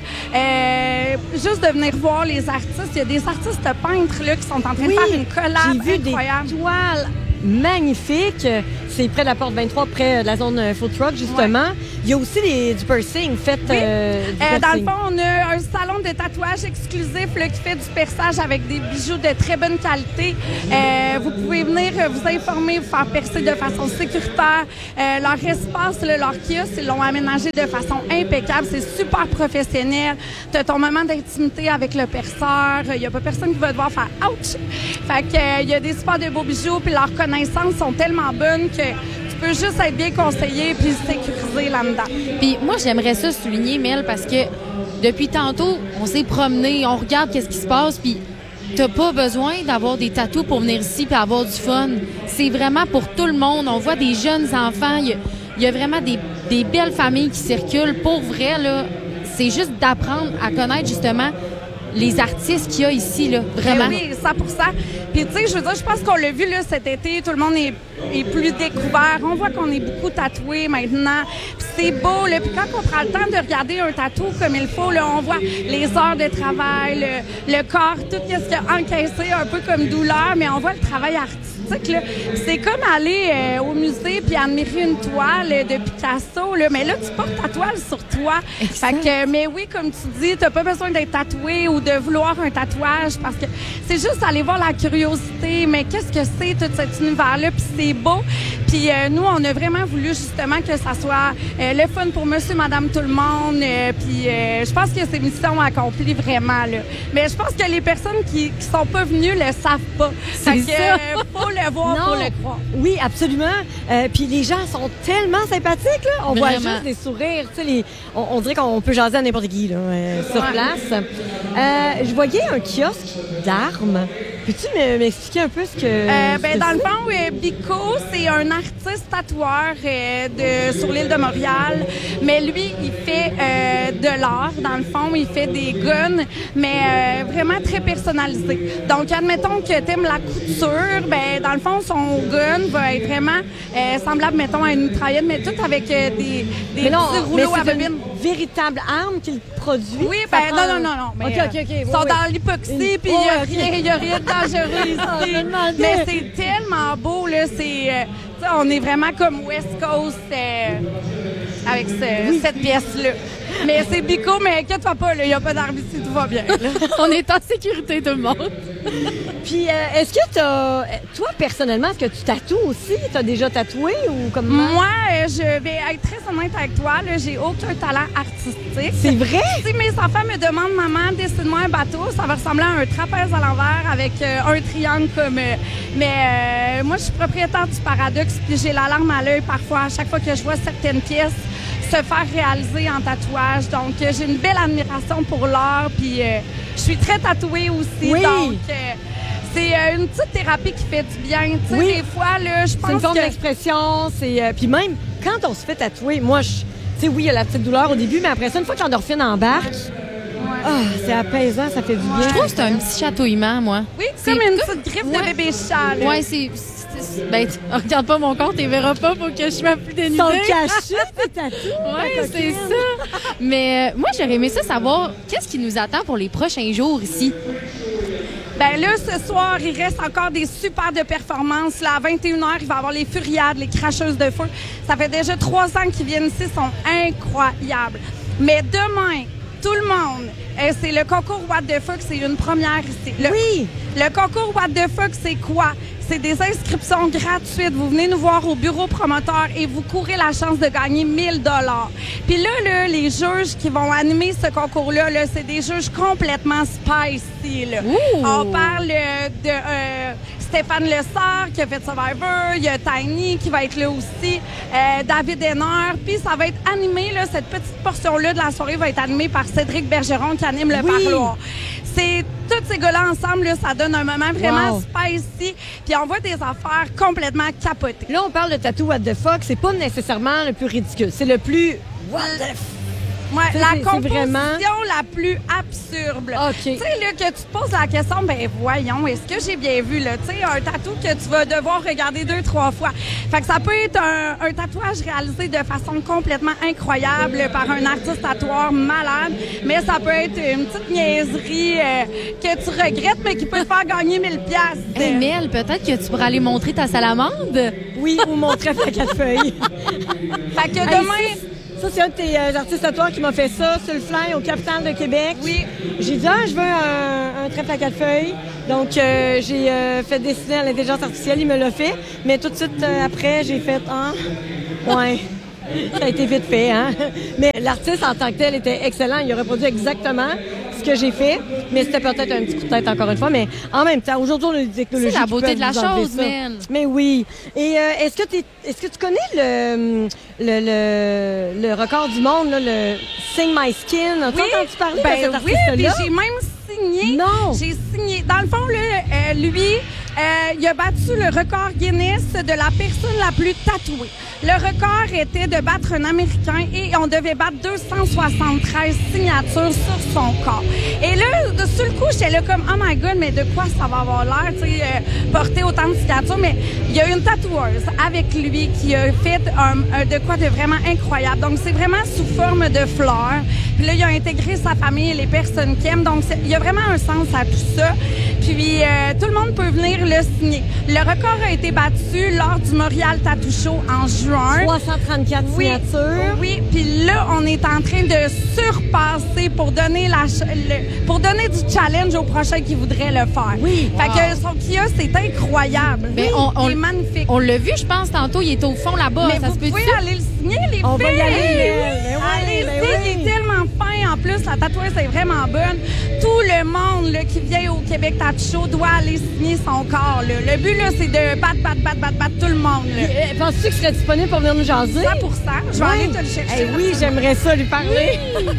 euh, juste de venir voir les artistes, il y a des artistes peintres là, qui sont en train Oui, de faire une collab j'ai vu incroyable. des toiles magnifiques. C'est près de la porte vingt-trois, près de la zone euh, food truck, justement. Ouais. Il y a aussi les, du piercing fait. Oui. Euh, du euh, dans le piercing. fond, on a un salon de tatouage exclusif là, qui fait du perçage avec des bijoux de très bonne qualité. Euh, vous pouvez venir vous informer, vous faire percer de façon sécuritaire. Euh, leur espace, là, leur kiosque, ils l'ont aménagé de façon impeccable. C'est super professionnel. Tu as ton moment d'intimité avec le perceur. Il n'y a pas personne qui va devoir faire « ouch ». Fait que, euh, il y a des super de beaux bijoux, puis leurs connaissances sont tellement bonnes que tu peux juste être bien conseillé puis sécurisé là-dedans. Puis moi, j'aimerais ça souligner, Mel, parce que depuis tantôt, on s'est promené, on regarde qu'est-ce qui se passe, puis t'as pas besoin d'avoir des tatous pour venir ici puis avoir du fun. C'est vraiment pour tout le monde. On voit des jeunes enfants, il y a, il y a vraiment des, des belles familles qui circulent. Pour vrai, là, c'est juste d'apprendre à connaître justement les artistes qu'il y a ici, là, vraiment. Eh oui, cent pour cent. Puis, tu sais, je veux dire, je pense qu'on l'a vu, là, cet été, tout le monde est, est plus découvert. On voit qu'on est beaucoup tatoués maintenant. Puis c'est beau, là. Puis quand on prend le temps de regarder un tatou comme il faut, là, on voit les heures de travail, le, le corps, tout ce qu'il a encaissé, un peu comme douleur, mais on voit le travail artistique. Là. C'est comme aller euh, au musée puis admirer une toile euh, de Picasso, là. Mais là, tu portes ta toile sur toi. Fait que, mais oui, comme tu dis, t'as pas besoin d'être tatoué ou de vouloir un tatouage parce que c'est juste aller voir la curiosité. Mais qu'est-ce que c'est tout cet univers-là? Puis c'est beau. Puis euh, nous, on a vraiment voulu justement que ça soit euh, le fun pour monsieur, madame, tout le monde. Euh, puis euh, je pense que c'est mission accomplie vraiment, là. Mais je pense que les personnes qui, qui sont pas venues le savent pas. C'est fait ça. que, euh, faut le voir Non. pour le croire. Oui, absolument. Euh, Puis les gens sont tellement sympathiques, là. On voit Vraiment. juste des sourires. Tu sais, les... on, on dirait qu'on peut jaser à n'importe qui, là, euh, sur Ouais. place. Euh, je voyais un kiosque d'armes. Peux-tu me- m'expliquer un peu ce que. Euh, ce ben, que dans le c'est? fond, euh, Bico, c'est un artiste tatoueur euh, de, sur l'île de Montréal. Mais lui, il fait euh, de l'art. Dans le fond, il fait des guns, mais euh, vraiment très personnalisés. Donc, admettons que t'aimes la couture, ben, dans le fond, son gun va être vraiment euh, semblable, mettons, à une mitraillette, mais tout avec euh, des, des Mais non, petits mais rouleaux à c'est bobine. une véritable arme qu'il produit. Oui, Ça ben prend- non, non, non, non. Mais, OK, OK, OK. euh, Ils oui, sont oui. dans l'hypoxie, Une- puis il n'y a Oh, OK. rien, il y a rien de dangereux ici. Ah, je me demandais. Mais c'est tellement beau, là. C'est, euh, tu sais, on est vraiment comme West Coast euh, avec ce- cette pièce-là. Mais c'est Bico, mais inquiète-toi pas, il n'y a pas d'arme ici, tout va bien. là. On est en sécurité, tout le monde. Puis, euh, est-ce que t'as. Toi, personnellement, est-ce que tu tatoues aussi? T'as déjà tatoué ou comme Moi, euh, je vais être très honnête avec toi. Là, j'ai aucun talent artistique. C'est vrai? Si mes enfants me demandent, maman, dessine-moi un bateau, ça va ressembler à un trapèze à l'envers avec euh, un triangle comme. euh, mais euh, moi, je suis propriétaire du Paradoxe, puis j'ai la larme à l'œil parfois à chaque fois que je vois certaines pièces se faire réaliser en tatouage. Donc, euh, j'ai une belle admiration pour l'art, puis euh, je suis très tatouée aussi. Oui. Donc, euh, c'est euh, une petite thérapie qui fait du bien. Tu sais, Oui. des fois, là, je pense C'est une forme que... d'expression. C'est euh, puis même quand on se fait tatouer, moi, je, tu sais, oui, il y a la petite douleur au début, mais après ça, une fois que l'endorphine embarque, ah, c'est apaisant, ça fait du bien. Je trouve que c'est un petit chatouillement, moi. Oui, C'est comme une comme- petite griffe Ouais. de bébé chat. là. Ouais, c'est. c'est- c'est- Ben, t- regarde pas mon compte et verras pas pour que je sois plus dénudée. Ils sont cachés, tes tatous. Ouais, ta c'est coquine. ça. Mais euh, moi, j'aurais aimé ça savoir qu'est-ce qui nous attend pour les prochains jours ici. Ben là, ce soir, il reste encore des super de performances. Là, à vingt et une heures, il va y avoir les Furiades, les cracheuses de feu. Ça fait déjà trois ans qu'ils viennent ici, ils sont incroyables. Mais demain, tout le monde, euh, c'est le concours What the Fuck, c'est une première ici. Le, Oui. Le concours What the Fuck, c'est quoi? C'est des inscriptions gratuites. Vous venez nous voir au bureau promoteur et vous courez la chance de gagner mille dollars. Puis là, là, les juges qui vont animer ce concours-là, là, c'est des juges complètement spicy. Là. On parle euh, de euh, Stéphane Lessard qui a fait Survivor, il y a Tiny qui va être là aussi, euh, David Henner. Puis ça va être animé, là, cette petite portion-là de la soirée va être animée par Cédric Bergeron qui anime le Oui. parloir. C'est tous ces gars-là ensemble, là, ça donne un moment vraiment Wow. spicy. Puis on voit des affaires complètement capotées. Là, on parle de tatou what the fuck. C'est pas nécessairement le plus ridicule. C'est le plus what the f... Ouais, T'sais, la c'est- c'est composition vraiment- la plus absurde. OK. Tu sais, là, que tu te poses la question, ben voyons, est-ce que j'ai bien vu, là? Tu sais, un tatou que tu vas devoir regarder deux, trois fois. Fait que ça peut être un, un tatouage réalisé de façon complètement incroyable par un artiste tatoueur malade, mais ça peut être une petite niaiserie euh, que tu regrettes, mais qui peut te faire gagner mille piastres. Hey, Mel, peut-être que tu pourras aller montrer ta salamande? Oui, ou mon trèfle à quatre feuilles. Fait que Hey, demain... Ça, c'est un de tes euh, artistes tatoueurs qui m'a fait ça sur le fly au Capitale de Québec. Oui. J'ai dit, ah, je veux un, un trèfle à quatre feuilles. Donc, euh, j'ai euh, fait dessiner à l'intelligence artificielle. Il me l'a fait. Mais tout de suite euh, après, j'ai fait, ah, ouais. Ça a été vite fait, hein? Mais l'artiste en tant que tel était excellent. Il a reproduit exactement ce que j'ai fait. Mais c'était peut-être un petit coup de tête encore une fois. Mais en même temps, aujourd'hui, on a des technologies. C'est la qui beauté peuvent de la nous enlever chose, ça. man. Mais oui. Et euh, est-ce que t'es, est-ce que tu connais le, le, le, le record du monde, là, le Sing My Skin? As-tu Oui, entendu parler ben de cet oui, artiste-là? puis j'ai même signé. Non. J'ai signé. Dans le fond, là, euh, lui, euh, il a battu le record Guinness de la personne la plus tatouée. Le record était de battre un Américain et on devait battre deux cent soixante-treize signatures sur son corps. Et là, de, sur le coup, j'étais là comme, oh my God, mais de quoi ça va avoir l'air, tu sais, euh, porter autant de signatures. Mais il y a une tatoueuse avec lui qui a fait un, un, de quoi de vraiment incroyable. Donc, c'est vraiment sous forme de fleurs. Puis là, il a intégré sa famille et les personnes qui aiment. Donc, il y a vraiment un sens à tout ça. Puis, euh, tout le monde peut venir le signer. Le record a été battu lors du Montréal Tattoo Show en juin. trois cent trente-quatre Oui, signatures. oui. Puis là, on est en train de surpasser pour donner la ch- le, pour donner du challenge au prochain qui voudrait le faire. Oui. Fait Wow. que son kiosque, c'est incroyable. Ben, Oui, on- on- il est magnifique. On l'a vu, je pense, tantôt. Il est au fond là-bas. Mais Ça vous se peut-tu? pouvez aller le signer, les On filles. va y aller, Oui, Mel. Ben oui, allez-y, ben oui. il est tellement fin. En plus, la tatoueuse est vraiment bonne. Tout le monde là, qui vient au Québec Tattoo Show doit aller signer son corps. Là. Le but, là, c'est de battre, battre, battre, battre, battre tout le monde. Là. Euh, Penses-tu qu'il serait disponible pour venir nous jaser? cent pour cent. Je vais Oui. aller te le chercher. Eh oui, j'aimerais ça lui parler.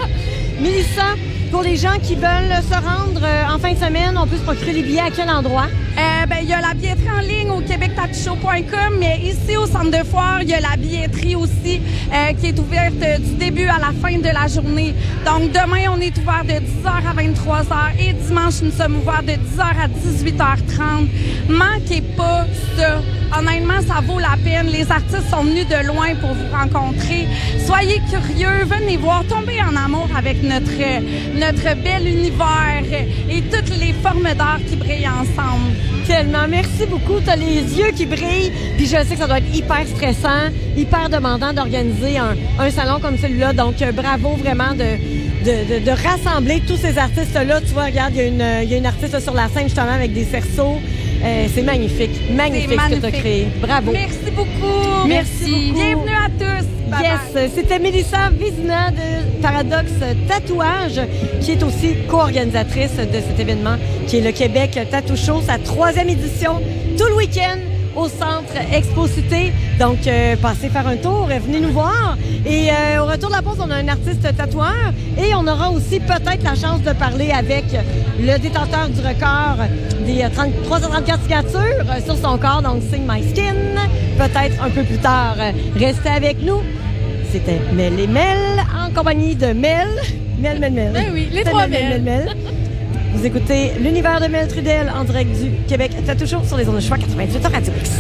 Mélissa, pour les gens qui veulent se rendre euh, en fin de semaine, on peut se procurer les billets à quel endroit? Euh, ben, il y a la billetterie en ligne au québec tattoo show point com, mais ici au centre de foire, il y a la billetterie aussi euh, qui est ouverte euh, du début à la fin de la journée. Donc demain, on est ouvert de dix heures à vingt-trois heures et dimanche, nous sommes ouverts de dix heures à dix-huit heures trente. Manquez pas ça. Honnêtement, ça vaut la peine. Les artistes sont venus de loin pour vous rencontrer. Soyez curieux, venez voir, tombez en amour avec notre, notre bel univers et toutes les formes d'art qui brillent ensemble. Tellement. Merci beaucoup. T'as les yeux qui brillent. Puis je sais que ça doit être hyper stressant, hyper demandant d'organiser un, un salon comme celui-là. Donc, euh, bravo vraiment de, de, de, de rassembler tous ces artistes-là. Tu vois, regarde, il y a une, il y a une artiste sur la scène justement avec des cerceaux. Euh, c'est magnifique. Magnifique C'est ce que tu as magnifique. créé. Bravo. Merci beaucoup. Merci beaucoup. Bienvenue à tous. Bye Yes, bye. c'était Mélissa Vizina de Paradoxe Tatouage, qui est aussi co-organisatrice de cet événement, qui est le Québec Tattoo Show, sa troisième édition, tout le week-end au Centre Expo Cité. Donc, euh, passez faire un tour, venez nous voir. Et euh, au retour de la pause, on a un artiste tatoueur et on aura aussi peut-être la chance de parler avec le détenteur du record des euh, trente, trois cent trente-quatre signatures euh, sur son corps, donc Sing My Skin, peut-être un peu plus tard. Euh, Restez avec nous. C'était Mel et Mel en compagnie de Mel. Mel, Mel, Mel. Ben oui, les C'était trois Mel, Mel, Mel. Mel. Vous écoutez l'univers de Mel Trudel en direct du Québec Tattoo Show sur les ondes de choix quatre-vingt-huit Radio X.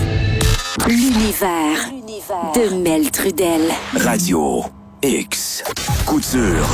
L'univers de Mel Trudel. Radio X. Couture.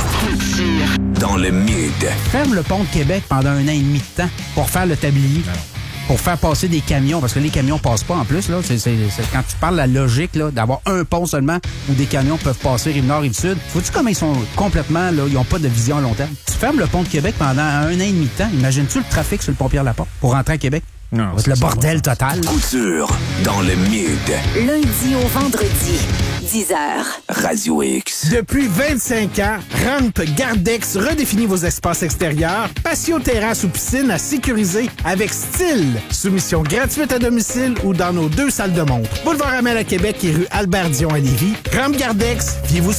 Dans le mid. Ferme le pont de Québec pendant un an et demi de temps pour faire le tablier. Pour faire passer des camions, parce que les camions passent pas en plus. Là. C'est, c'est, c'est, quand tu parles de la logique là, d'avoir un pont seulement où des camions peuvent passer Rive-Nord, Rive-Sud, vois-tu comment ils sont complètement, là, ils ont pas de vision à long terme? Tu fermes le pont de Québec pendant un an et demi de temps, imagines-tu le trafic sur le pont Pierre-Laporte pour rentrer à Québec? Non, ça va être le bordel total. Couture. Dans le mid. Lundi au vendredi, dix heures. Radio X. Depuis vingt-cinq ans, Ramp Gardex redéfinit vos espaces extérieurs, patio, terrasse ou piscine à sécuriser avec style. Soumission gratuite à domicile ou dans nos deux salles de montre. Boulevard Amel à Québec et rue Albert Dion à Lévis. Ramp Gardex, fiez-vous sur nous.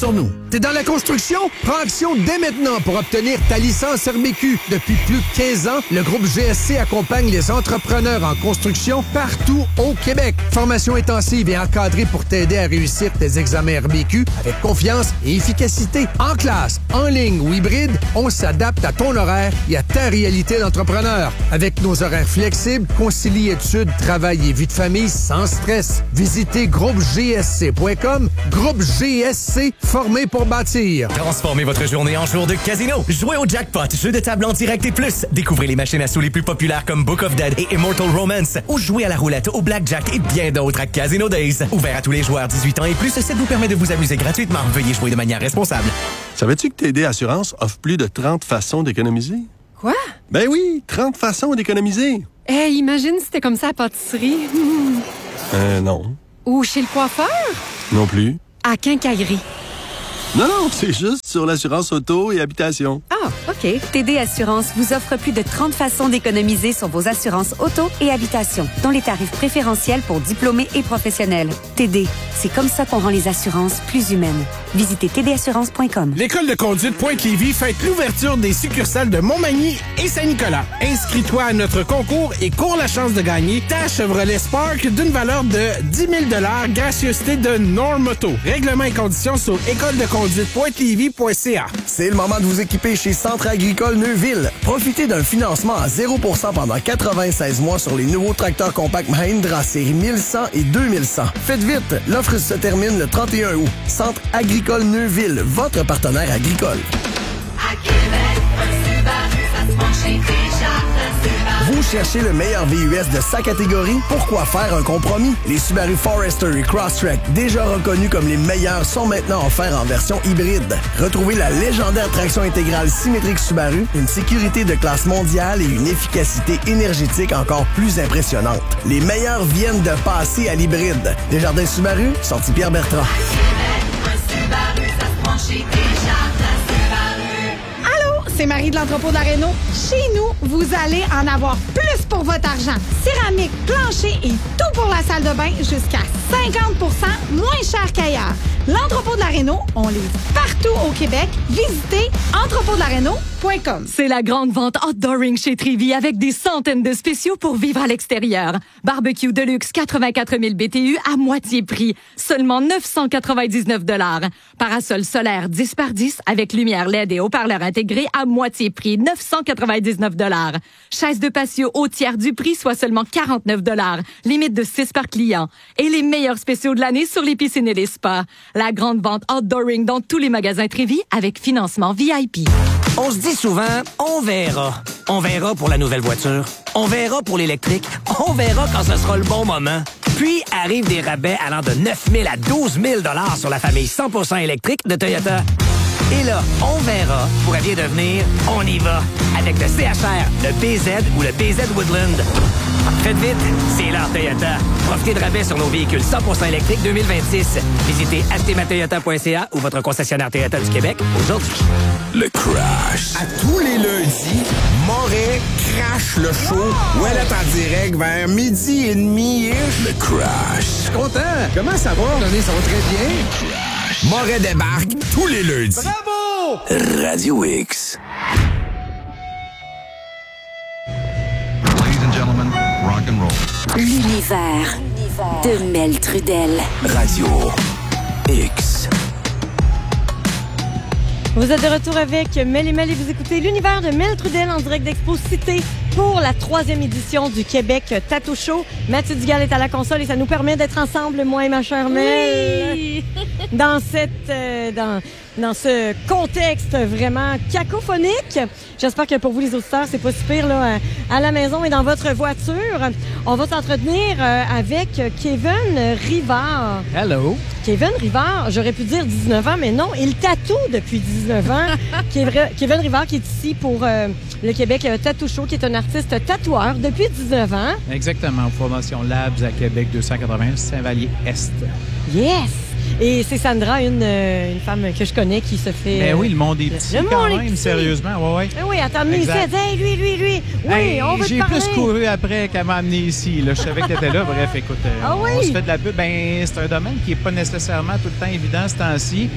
T'es dans la construction? Prends action dès maintenant pour obtenir ta licence R B Q. Depuis plus de quinze ans, le groupe G S C accompagne les entrepreneurs en construction partout au Québec. Formation intensive et encadrée pour t'aider à réussir tes examens R B Q avec confiance et efficacité. En classe, en ligne ou hybride, on s'adapte à ton horaire et à ta réalité d'entrepreneur. Avec nos horaires flexibles, concilie études, travail et vie de famille sans stress. Visitez groupe G S C point com. Groupe G S C, formé pour bâtir. Transformez votre journée en jour de casino. Jouez au jackpot, jeu de table en direct et plus. Découvrez les machines à sous les plus populaires comme Book of Dead et Immortal Romance. Ou jouez à la roulette, au blackjack et bien d'autres à Casino Days. Ouvert à tous les joueurs dix-huit ans et plus, ça vous permet de vous amuser gratuitement. Veuillez jouer de manière responsable. Savais-tu que T D Assurance offre plus de trente façons d'économiser? Quoi? Ben oui, trente façons d'économiser. Hey, imagine si c'était comme ça à la pâtisserie. Mmh. Euh, non. Ou chez le coiffeur? Non plus. À quincaillerie. Non, non, c'est juste sur l'assurance auto et habitation. Ah, OK. T D Assurance vous offre plus de trente façons d'économiser sur vos assurances auto et habitation, dont les tarifs préférentiels pour diplômés et professionnels. T D, c'est comme ça qu'on rend les assurances plus humaines. Visitez t d assurance point com. L'École de conduite Pointe-Lévis fête l'ouverture des succursales de Montmagny et Saint-Nicolas. Inscris-toi à notre concours et cours la chance de gagner ta Chevrolet Spark d'une valeur de dix mille dollars, gracieuseté de Normoto. Règlements et conditions sur école de conduite pointe lévis point c a. C'est le moment de vous équiper chez Centre agricole Neuville. Profitez d'un financement à zéro pour cent pendant quatre-vingt-seize mois sur les nouveaux tracteurs compacts Mahindra série mille cent et deux mille cent. Faites vite, l'offre se termine le trente et un août. Centre agricole Neuville, votre partenaire agricole. À Québec, un Subaru, ça se mange chez Desjardins Subaru. Vous cherchez le meilleur V U S de sa catégorie? Pourquoi faire un compromis? Les Subaru Forester et Crosstrek, déjà reconnus comme les meilleurs, sont maintenant offerts en version hybride. Retrouvez la légendaire traction intégrale symétrique Subaru, une sécurité de classe mondiale et une efficacité énergétique encore plus impressionnante. Les meilleurs viennent de passer à l'hybride. Desjardins Subaru, sortie Pierre Bertrand. À Québec, un Subaru, ça se mange chez Desjardins Subaru. Allô, c'est Marie de l'entrepôt de la Réno. Chez nous, vous allez en avoir plus pour votre argent. Céramique, plancher et tout pour la salle de bain jusqu'à cinquante pour cent moins cher qu'ailleurs. L'entrepôt de la Réno, on livre partout au Québec. Visitez entrepôt de la réno point com. C'est la grande vente outdooring chez Trévy avec des centaines de spéciaux pour vivre à l'extérieur. Barbecue Deluxe quatre-vingt-quatre mille B T U à moitié prix, seulement neuf cent quatre-vingt-dix-neuf dollars. Parasol solaire dix par dix avec lumière L E D et haut-parleur intégré à moitié prix, neuf cent quatre-vingt-dix-neuf dollars. Chaise de patio au tiers du prix, soit seulement quarante-neuf dollars. Limite de six par client. Et les meilleurs spéciaux de l'année sur les piscines et les spas. La grande vente outdooring dans tous les magasins Trévy avec financement V I P. On se dit souvent, on verra. On verra pour la nouvelle voiture. On verra pour l'électrique. On verra quand ce sera le bon moment. Puis arrivent des rabais allant de neuf mille à douze mille dollars sur la famille cent pour cent électrique de Toyota. Et là, on verra pourrait bien devenir on y va avec le C H R, le B Z ou le B Z Woodland. Faites vite, c'est l'heure Toyota. Profitez de rabais sur nos véhicules cent pour cent électriques deux mille vingt-six. Visitez acheter ma toyota point c a ou votre concessionnaire Toyota du Québec aujourd'hui. Le Crash. À tous les lundis, Moret crache le show. Wow. Ouais, là, en direct vers midi et demi. Le Crash. Je suis content. Comment ça va? Les ça va très bien. Moret débarque tous les lundis. Bravo! Radio X. Ladies and gentlemen, rock and roll. L'univers de Mel Trudel. Radio X. Vous êtes de retour avec Mel et Mel et vous écoutez l'univers de Mel Trudel en direct d'Expo Cité pour la troisième édition du Québec Tattoo Show. Mathieu Dugal est à la console et ça nous permet d'être ensemble, moi et ma chère Mel, oui. dans cette, euh, dans, dans ce contexte vraiment cacophonique. J'espère que pour vous les auditeurs, c'est pas si pire là, à la maison et dans votre voiture. On va s'entretenir euh, avec Kevin Rivard. Hello. Kevin Rivard, j'aurais pu dire dix-neuf ans, mais non, il tatoue depuis dix-neuf ans. Kevin Rivard qui est ici pour euh, le Québec Tattoo Show, qui est un artiste tatoueur depuis dix-neuf ans. Exactement, Formation Labs à Québec deux cent quatre-vingts, Saint-Vallier-Est. Yes! Et c'est Sandra, une, une femme que je connais qui se fait... Ben oui, le monde est petit le quand monde même, est petit. Sérieusement, ouais, ouais. Ben oui, elle t'a amené ici, elle dit hey, lui, lui, lui, oui, hey, on veut j'ai te parler. plus couru après qu'elle m'a amené ici. Là, je savais que t'étais là, bref, écoute, euh, ah oui? on se fait de la pub. Ben, c'est un domaine qui est pas nécessairement tout le temps évident ce temps-ci.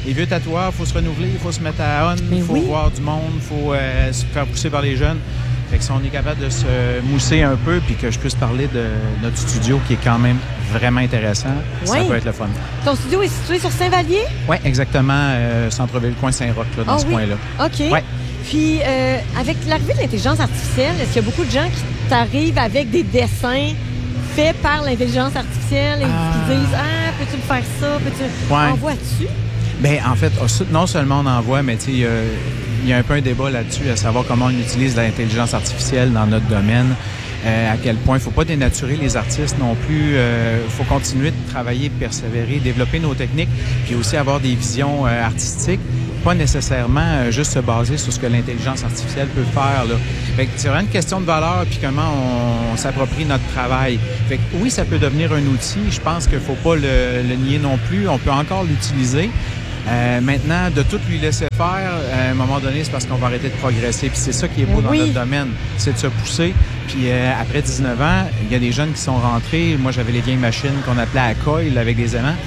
les vieux tatoueurs, il faut se renouveler, il faut se mettre à on, il faut oui. voir du monde, il faut euh, se faire pousser par les jeunes. Fait que si on est capable de se mousser un peu puis que je puisse parler de notre studio qui est quand même vraiment intéressant, Oui. ça peut être le fun. Ton studio est situé sur Saint-Vallier? Oui, exactement, euh, centre-ville, coin Saint-Roch, là, dans Ah ce oui. coin-là. OK. Ouais. Puis, euh, avec l'arrivée de l'intelligence artificielle, est-ce qu'il y a beaucoup de gens qui t'arrivent avec des dessins faits par l'intelligence artificielle et qui disent « Ah, peux-tu me faire ça? Peux-tu... Ouais. Envoies-tu? » Bien, en fait, non seulement on envoie, mais tu sais, il y a- il y a un peu un débat là-dessus à savoir comment on utilise l'intelligence artificielle dans notre domaine. Euh, à quel point il ne faut pas dénaturer les artistes non plus. Il euh, faut continuer de travailler, persévérer, développer nos techniques, puis aussi avoir des visions euh, artistiques, pas nécessairement euh, juste se baser sur ce que l'intelligence artificielle peut faire. Là. Fait que c'est vraiment une question de valeur, puis comment on, on s'approprie notre travail. Fait que oui, ça peut devenir un outil. Je pense qu'il ne faut pas le, le nier non plus. On peut encore l'utiliser. Euh, maintenant, de tout lui laisser faire, à un moment donné, c'est parce qu'on va arrêter de progresser. Puis c'est ça qui est beau Oui. dans notre domaine, c'est de se pousser. Puis euh, après dix-neuf ans, il y a des jeunes qui sont rentrés. Moi, j'avais les vieilles machines qu'on appelait à coil avec des aimants.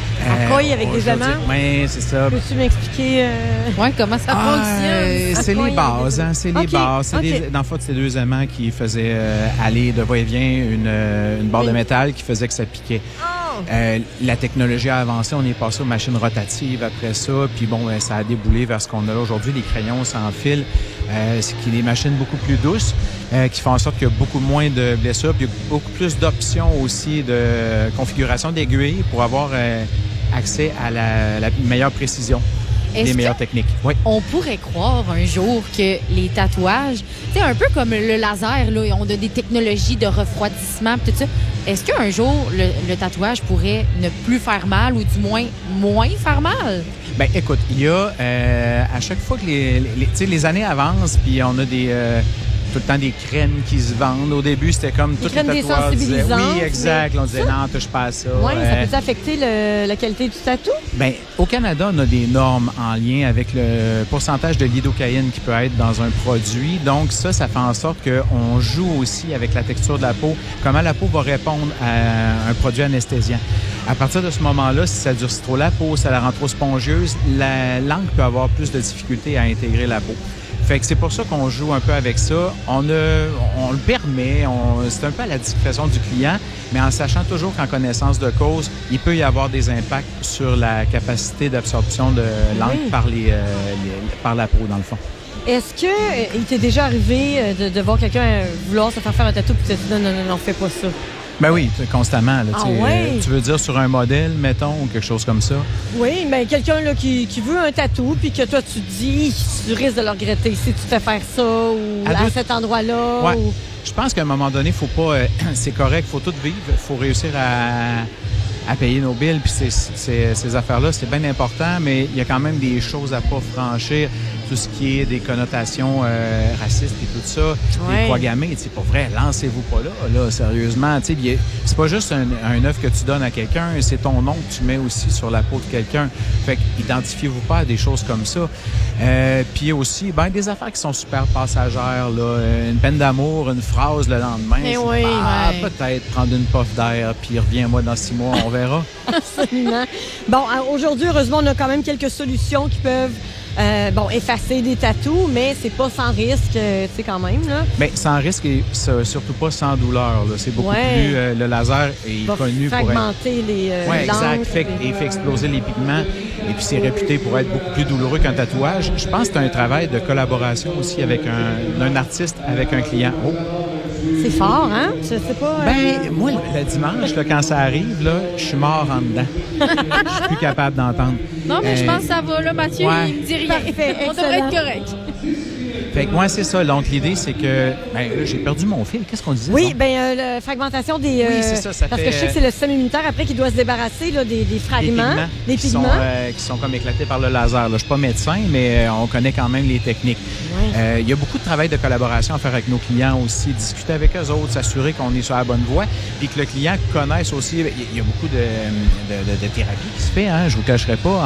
À coil avec des aimants? Oui, c'est ça. Peux-tu m'expliquer? Euh... Ouais, comment ça Ah, fonctionne? euh, c'est À coil les bases, hein, c'est les OK, bases. C'est OK. des- dans le fond, c'est deux aimants qui faisaient euh, aller de va-et-vient une, euh, une barre Oui. de métal qui faisait que ça piquait. Euh, la technologie a avancé, on est passé aux machines rotatives après ça, puis bon, euh, ça a déboulé vers ce qu'on a là aujourd'hui, les crayons sans fil, euh, c'est qui est des machines beaucoup plus douces, euh, qui font en sorte qu'il y a beaucoup moins de blessures, puis il y a beaucoup plus d'options aussi de configuration d'aiguilles pour avoir euh, accès à la, la meilleure précision, Est-ce les que- meilleures techniques. Oui. On pourrait croire un jour que les tatouages, tu sais, un peu comme le laser, là, on a des technologies de refroidissement, pis tout ça. Est-ce qu'un jour, le, le tatouage pourrait ne plus faire mal ou du moins moins faire mal? Ben écoute, il y a euh, à chaque fois que les, les, les- tu sais, les années avancent, puis on a des euh, tout le temps des crèmes qui se vendent. Au début, c'était comme tous les crèmes tatoueurs disaient désensibilisantes, oui, exact. mais- On disait non, touche pas à ça. Oui, ça Euh, peut affecter le- la qualité du tatou? ben, au Canada, on a des normes en lien avec le pourcentage de lidocaïne qui peut être dans un produit. Donc, ça, ça fait en sorte qu'on joue aussi avec la texture de la peau, comment la peau va répondre à un produit anesthésiant. À partir de ce moment-là, si ça durcit trop la peau, ça la rend trop spongieuse, la langue peut avoir plus de difficultés à intégrer la peau. Fait que c'est pour ça qu'on joue un peu avec ça. On, a, on le permet, on, c'est un peu à la discrétion du client, mais en sachant toujours qu'en connaissance de cause, il peut y avoir des impacts sur la capacité d'absorption de langue Oui. par, les, euh, les- par la peau, dans le fond. Est-ce que euh, il t'est déjà arrivé euh, de, de voir quelqu'un euh, vouloir se faire faire un tatou puis tu te dis non, non, non, non, fais pas ça? Ben oui, constamment. Là, Ah tu sais, ouais? euh, tu veux dire sur un modèle, mettons, ou quelque chose comme ça? Oui, mais quelqu'un là, qui, qui veut un tatou puis que toi, tu te dis, tu risques de le regretter si tu te fais faire ça ou À à, deux- cet endroit-là. Ouais. ou- Je pense qu'à un moment donné, faut pas. euh, c'est correct, faut tout vivre. Faut réussir à, à payer nos billes. Puis ces, ces, ces affaires-là, c'est bien important, mais il y a quand même des choses à pas franchir. Tout ce qui est des connotations euh, racistes et tout ça, Ouais. des croix gammées, tu sais, pour vrai, lancez-vous pas là, là, sérieusement. Tu sais, il y a- c'est pas juste un, un œuf que tu donnes à quelqu'un, c'est ton nom que tu mets aussi sur la peau de quelqu'un. Fait que identifiez-vous pas à des choses comme ça. Euh, Puis aussi, ben, des affaires qui sont super passagères, là. Une peine d'amour, une phrase le lendemain. Eh c'est, oui, ah, ouais. peut-être prendre une puff d'air, puis reviens-moi dans six mois, on verra. Absolument. Bon, euh, aujourd'hui, heureusement, on a quand même quelques solutions qui peuvent euh, bon, effacer des tatous, mais c'est pas sans risque, euh, tu sais, quand même, là. Mais sans risque et ça- surtout pas sans douleur. Là. C'est beaucoup Ouais. plus... euh, le laser est Va connu pour être... fragmenter les euh, Oui, exact. l'encre, Fait, les- et fait exploser les pigments. Et puis, c'est réputé pour être beaucoup plus douloureux qu'un tatouage. Je pense que c'est un travail de collaboration aussi avec un, un artiste, avec un client. Oh. C'est fort, hein? Je sais pas. euh, Ben, moi, le, le dimanche, là, quand ça arrive, là, je suis mort en dedans. Je suis plus capable d'entendre. Non, mais je Euh, pense que ça va, là, Mathieu, ouais. il me dit rien. Parfait, On devrait excellent. être correct. Fait que moi, c'est ça. Donc, l'idée, c'est que... Ben, là, j'ai perdu mon fil. Qu'est-ce qu'on disait? Oui, donc? ben euh, la fragmentation des... Oui, euh, c'est ça, ça parce fait, que je sais que c'est le système immunitaire après qui doit se débarrasser là, des, des Des fragments, pigments, des qui, pigments. Sont, euh, qui sont comme éclatés par le laser. Là. Je suis pas médecin, mais euh, on connaît quand même les techniques. Ouais. Euh, Il y a beaucoup de travail de collaboration à faire avec nos clients aussi, discuter avec eux autres, s'assurer qu'on est sur la bonne voie, puis que le client connaisse aussi. Il y a- il y a beaucoup de, de, de- de thérapie qui se fait, hein, je vous cacherai pas,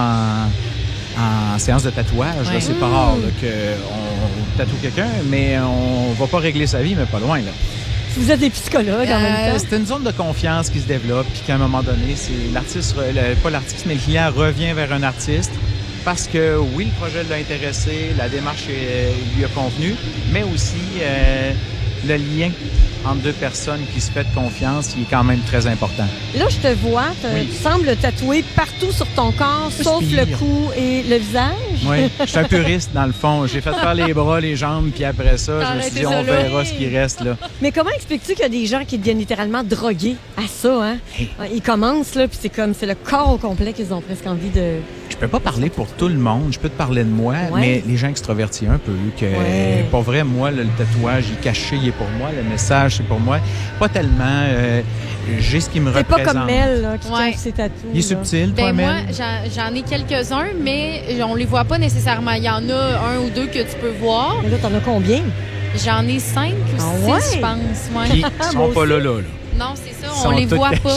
en, en séance de tatouage. là. Ouais. C'est pas rare là, qu'on tatoue quelqu'un, mais on va pas régler sa vie, mais pas loin. Là. Si vous êtes des psychologues en même Euh, temps. c'est une zone de confiance qui se développe, puis qu'à un moment donné, c'est l'artiste, re- le- pas l'artiste, mais le client revient vers un artiste, parce que, oui, le projet l'a intéressé, la démarche euh, lui a convenu, mais aussi euh, le lien entre deux personnes qui se fait de confiance, il est quand même très important. Là, je te vois, oui. Tu sembles tatouer partout sur ton corps, sauf le cou et le visage. Oui, je suis un puriste, dans le fond. J'ai fait faire les bras, les jambes, puis après ça, je me suis dit, on verra ce qui reste, là. Mais comment expliques-tu qu'il y a des gens qui deviennent littéralement drogués à ça, hein? Hey. Ils commencent, là, puis c'est comme, c'est le corps au complet qu'ils ont presque envie de... Je peux pas parler pour tout le monde, je peux te parler de moi, ouais. mais les gens extrovertis un peu, que ouais. pour vrai, moi, le, le tatouage, il est caché, il est pour moi, le message, c'est pour moi. Pas tellement, euh, j'ai ce qui me c'est représente. C'est pas comme Mel, là, qui ouais. cache ses tatous. Il est subtil, ben toi, moi, Mel? J'en, j'en ai quelques-uns, mais on les voit pas nécessairement. Il y en a un ou deux que tu peux voir. Mais là, t'en as combien? J'en ai cinq ou ah six, ouais? je pense. Ouais. Qui sont pas là, là, là. Non, c'est ça, on les voit pas.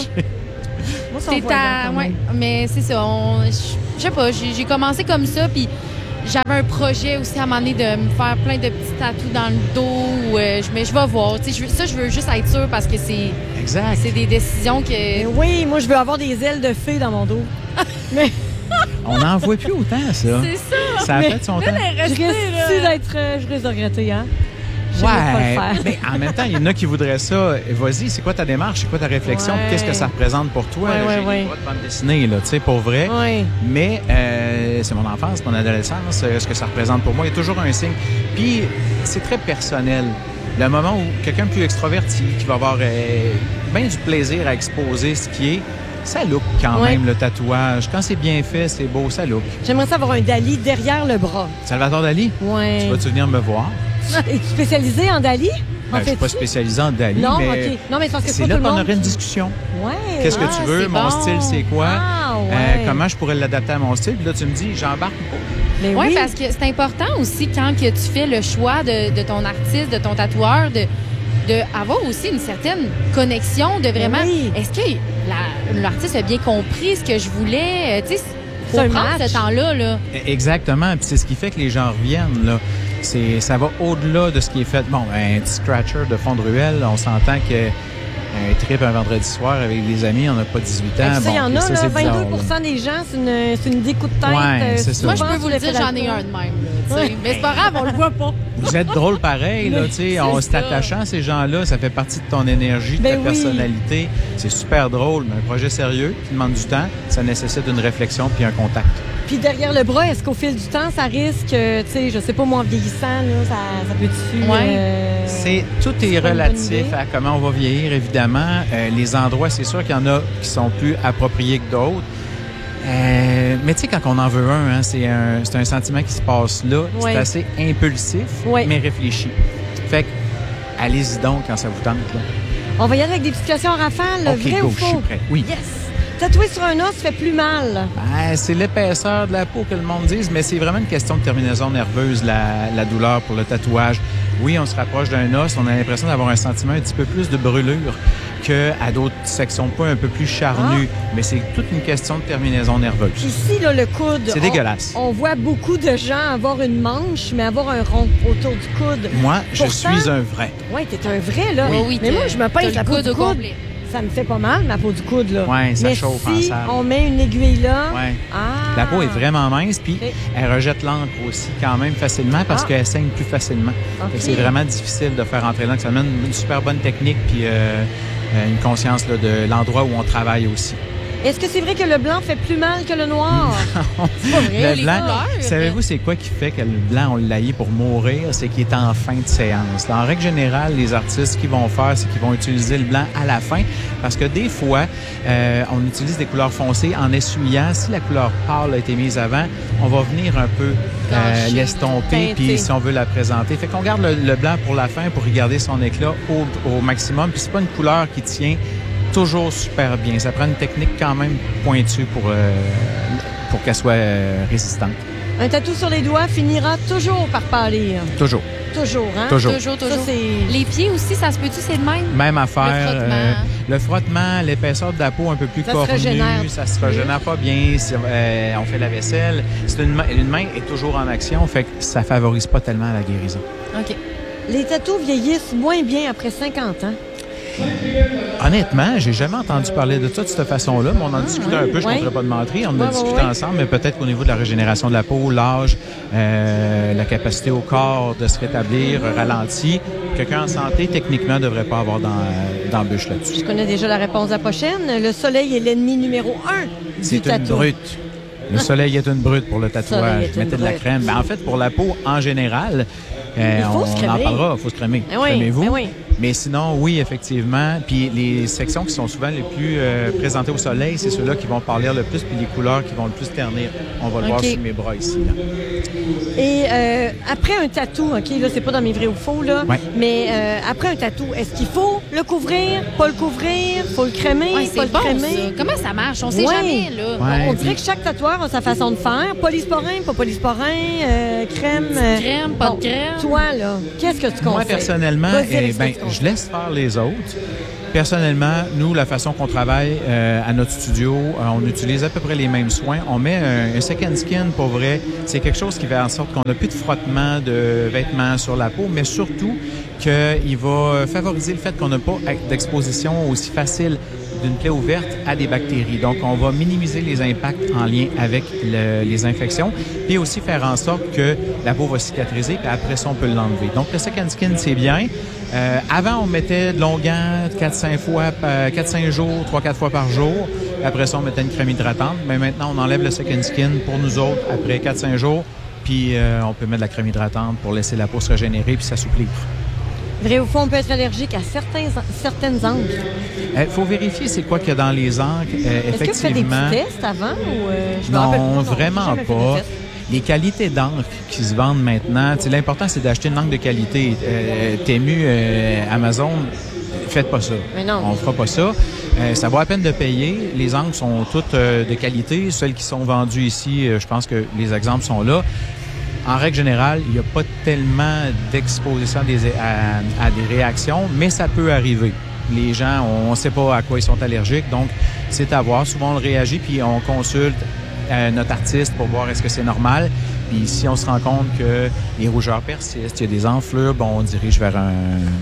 Moi, c'est à... ouais, mais c'est ça. On... Je sais pas, j'ai, j'ai commencé comme ça, puis j'avais un projet aussi à un moment donné de me faire plein de petits tatous dans le dos. Euh, je, mais je vais voir. Je, ça, je veux juste être sûre parce que c'est... Exact. C'est des décisions que... Mais oui, moi, je veux avoir des ailes de fée dans mon dos. Mais... On n'en voit plus autant, ça. C'est ça. Ça a mais, fait son temps. Je risque d'être... Euh, je risque de regretter, hein? Je ouais, mais en même temps, il y en a qui voudraient ça. Vas-y, c'est quoi ta démarche? C'est quoi ta réflexion? Ouais. Qu'est-ce que ça représente pour toi? Ouais, là, ouais, j'ai ouais. le droit de bande dessinée, là, tu sais, pour vrai. Ouais. Mais euh, c'est mon enfance, mon adolescence, ce que ça représente pour moi. Il y a toujours un signe. Puis, c'est très personnel. Le moment où quelqu'un plus extroverti, qui va avoir euh, bien du plaisir à exposer ce qui est, ça look quand ouais. même, le tatouage. Quand c'est bien fait, c'est beau, ça look. J'aimerais ça avoir un Dali derrière le bras. Salvatore Dali? Oui. Tu vas-tu venir me voir? Es-tu spécialisé en Dali? Ben, je ne suis pas spécialisé en Dali, non, mais, okay. non, mais c'est parce que c'est pas là tout le qu'on monde aurait une qui... discussion. Ouais. Qu'est-ce que ah, tu veux? Mon bon. style, c'est quoi? Ah, ouais. euh, comment je pourrais l'adapter à mon style? Puis là, tu me dis, j'embarque ou pas? Oui, oui, parce que c'est important aussi quand que tu fais le choix de, de ton artiste, de ton tatoueur, de... d'avoir aussi une certaine connexion, de vraiment... Oui. Est-ce que la, l'artiste a bien compris ce que je voulais? Tu sais, faut prendre match. Ce temps-là. Là. Exactement. Puis c'est ce qui fait que les gens reviennent, là. C'est, ça va au-delà de ce qui est fait. Bon, un petit scratcher de fond de ruelle, on s'entend que un trip un vendredi soir avec des amis, on n'a pas dix-huit ans. Il bon, y en a, ça, là, vingt-deux pour cent des gens, c'est une, c'est une idée coup de tête. Ouais, c'est ça. Moi, je peux vous le dire, j'en ai un de même. Là, ouais. Mais c'est pas grave, on le voit pas. Vous êtes drôle pareil, là, tu sais. On s'est attachant, ces gens-là, ça fait partie de ton énergie, de ben ta oui. personnalité. C'est super drôle, mais un projet sérieux qui demande du temps, ça nécessite une réflexion puis un contact. Puis derrière le bras, est-ce qu'au fil du temps, ça risque, tu sais, je sais pas, moi, en vieillissant, là, ça, ça peut-tu... Ouais. Euh, c'est, tout est relatif à comment on va vieillir, évidemment. Euh, les endroits, c'est sûr qu'il y en a qui sont plus appropriés que d'autres. Euh, mais tu sais, quand on en veut un, hein, c'est, un, c'est un sentiment qui se passe là. Ouais. C'est assez impulsif, ouais. mais réfléchi. Fait que, allez-y donc quand ça vous tente. Là. On va y aller avec des petites questions en rafale. OK, vrai go, ou faux? Je suis prêt. Oui. Yes! Tatouer sur un os fait plus mal. Ben, c'est l'épaisseur de la peau que le monde dise, mais c'est vraiment une question de terminaison nerveuse, la, la douleur pour le tatouage. Oui, on se rapproche d'un os, on a l'impression d'avoir un sentiment un petit peu plus de brûlure qu'à d'autres sections de peau un peu plus charnues. Ah. Mais c'est toute une question de terminaison nerveuse. Ici, là, le coude. C'est on, dégueulasse. On voit beaucoup de gens avoir une manche, mais avoir un rond autour du coude. Moi, Pourtant, je suis un vrai. Oui, t'es un vrai, là. Oui, oui, mais moi, je me pince la peau du coude. Complet. Ça me fait pas mal, ma peau du coude, là. Oui, ça mais chauffe si en salle. on met une aiguille là... Ouais. Ah. La peau est vraiment mince, puis okay. elle rejette l'encre aussi quand même facilement parce ah. qu'elle saigne plus facilement. Okay. C'est vraiment difficile de faire entrer l'encre. Ça demande une super bonne technique puis euh, une conscience là, de l'endroit où on travaille aussi. Est-ce que c'est vrai que le blanc fait plus mal que le noir? Non. C'est pas vrai. Le blanc, savez-vous c'est quoi qui fait que le blanc, on l'haït pour mourir? C'est qu'il est en fin de séance. En règle générale, les artistes, ce qu'ils vont faire, c'est qu'ils vont utiliser le blanc à la fin parce que des fois, euh, on utilise des couleurs foncées en essuyant. Si la couleur pâle a été mise avant, on va venir un peu euh, l'estomper puis si on veut la présenter. Fait qu'on garde le, le blanc pour la fin pour y garder son éclat au, au maximum. Puis c'est pas une couleur qui tient toujours super bien. Ça prend une technique quand même pointue pour, euh, pour qu'elle soit euh, résistante. Un tatou sur les doigts finira toujours par pâlir. Toujours. Toujours, hein? Toujours. Toujours, toujours. Ça, c'est... Les pieds aussi, ça se peut-tu, c'est le même? Même affaire. Le frottement. Euh, le frottement, l'épaisseur de la peau un peu plus ça cornue. Se régénère. Ça se régénère pas bien. Euh, on fait la vaisselle. C'est une, main, une main est toujours en action, fait que ça favorise pas tellement la guérison. OK. Les tatous vieillissent moins bien après cinquante ans. Honnêtement, j'ai jamais entendu parler de ça de cette façon-là, mais on en discutait un peu, je ne Ouais. compterais pas de mentir. On en a Ouais, discuté ouais, ouais. ensemble, mais peut-être qu'au niveau de la régénération de la peau, l'âge, euh, la capacité au corps de se rétablir, ralenti, quelqu'un en santé, techniquement, ne devrait pas avoir d'em- d'embûche là-dessus. Je connais déjà la réponse à la prochaine. Le soleil est l'ennemi numéro un du C'est une tatou. brute. Le soleil est une brute pour le Soleil tatouage. est une Mettez de la brute. crème. Ben, en fait, pour la peau, en général, euh, Il faut on, se on en crémer. parlera, il faut se crémer. Ben oui, Crémez-vous. ben oui. Mais sinon, oui, effectivement. Puis les sections qui sont souvent les plus euh, présentées au soleil, c'est ceux-là qui vont pâlir le plus, puis les couleurs qui vont le plus ternir. On va le OK. voir sur mes bras ici. Là. Et euh, après un tatou, OK, là, c'est pas dans mes vrais ou faux, là, Ouais. mais euh, après un tatou, est-ce qu'il faut le couvrir, pas le couvrir, faut le crémer, Ouais, pas c'est le bon, crémer? ça. Comment ça marche? On sait Ouais. jamais, là. Ouais, On dirait puis- que chaque tatoueur a sa façon de faire. Polysporin, pas polysporin, euh, crème. euh, crème, pas de bon, crème. Toi, là, qu'est-ce que tu conseilles? Moi, personnellement, Vas-y, eh avec ce que ben, tu conseilles. je laisse faire les autres. Personnellement, nous, la façon qu'on travaille euh, à notre studio, euh, on utilise à peu près les mêmes soins. On met un, un second skin, pour vrai. C'est quelque chose qui fait en sorte qu'on n'a plus de frottement de vêtements sur la peau, mais surtout qu'il va favoriser le fait qu'on n'a pas d'exposition aussi facile d'une plaie ouverte à des bactéries. Donc, on va minimiser les impacts en lien avec le- les infections, puis aussi faire en sorte que la peau va cicatriser, puis après ça, on peut l'enlever. Donc, le second skin, c'est bien. Euh, avant, on mettait de longuant quatre cinq fois, quatre cinq jours, trois quatre fois par jour. Après ça, on mettait une crème hydratante. Mais maintenant, on enlève le second skin pour nous autres après quatre cinq jours. Puis, euh, on peut mettre de la crème hydratante pour laisser la peau se régénérer puis s'assouplir. Vrai ou faux, on peut être allergique à certains, certaines encres. Il faut vérifier c'est quoi qu'il y a dans les encres. Euh, Est-ce que tu fais des effectivement. petits tests avant? Ou, euh, je me rappelle pas, Non, non, vraiment j'ai jamais fait de pas. tests. Les qualités d'encre qui se vendent maintenant, tu sais, l'important, c'est d'acheter une encre de qualité. Euh, Temu, euh, Amazon, faites pas ça. Mais non. On fera pas ça. Euh, ça vaut la peine de payer. Les encres sont toutes euh, de qualité. Celles qui sont vendues ici, euh, je pense que les exemples sont là. En règle générale, il n'y a pas tellement d'exposition à, des- à- à des réactions, mais ça peut arriver. Les gens, on ne sait pas à quoi ils sont allergiques, donc c'est à voir. Souvent, on le réagit, puis on consulte euh, notre artiste pour voir est-ce que c'est normal. Puis si on se rend compte que les rougeurs persistent, il y a des enflures, bon, on dirige vers un,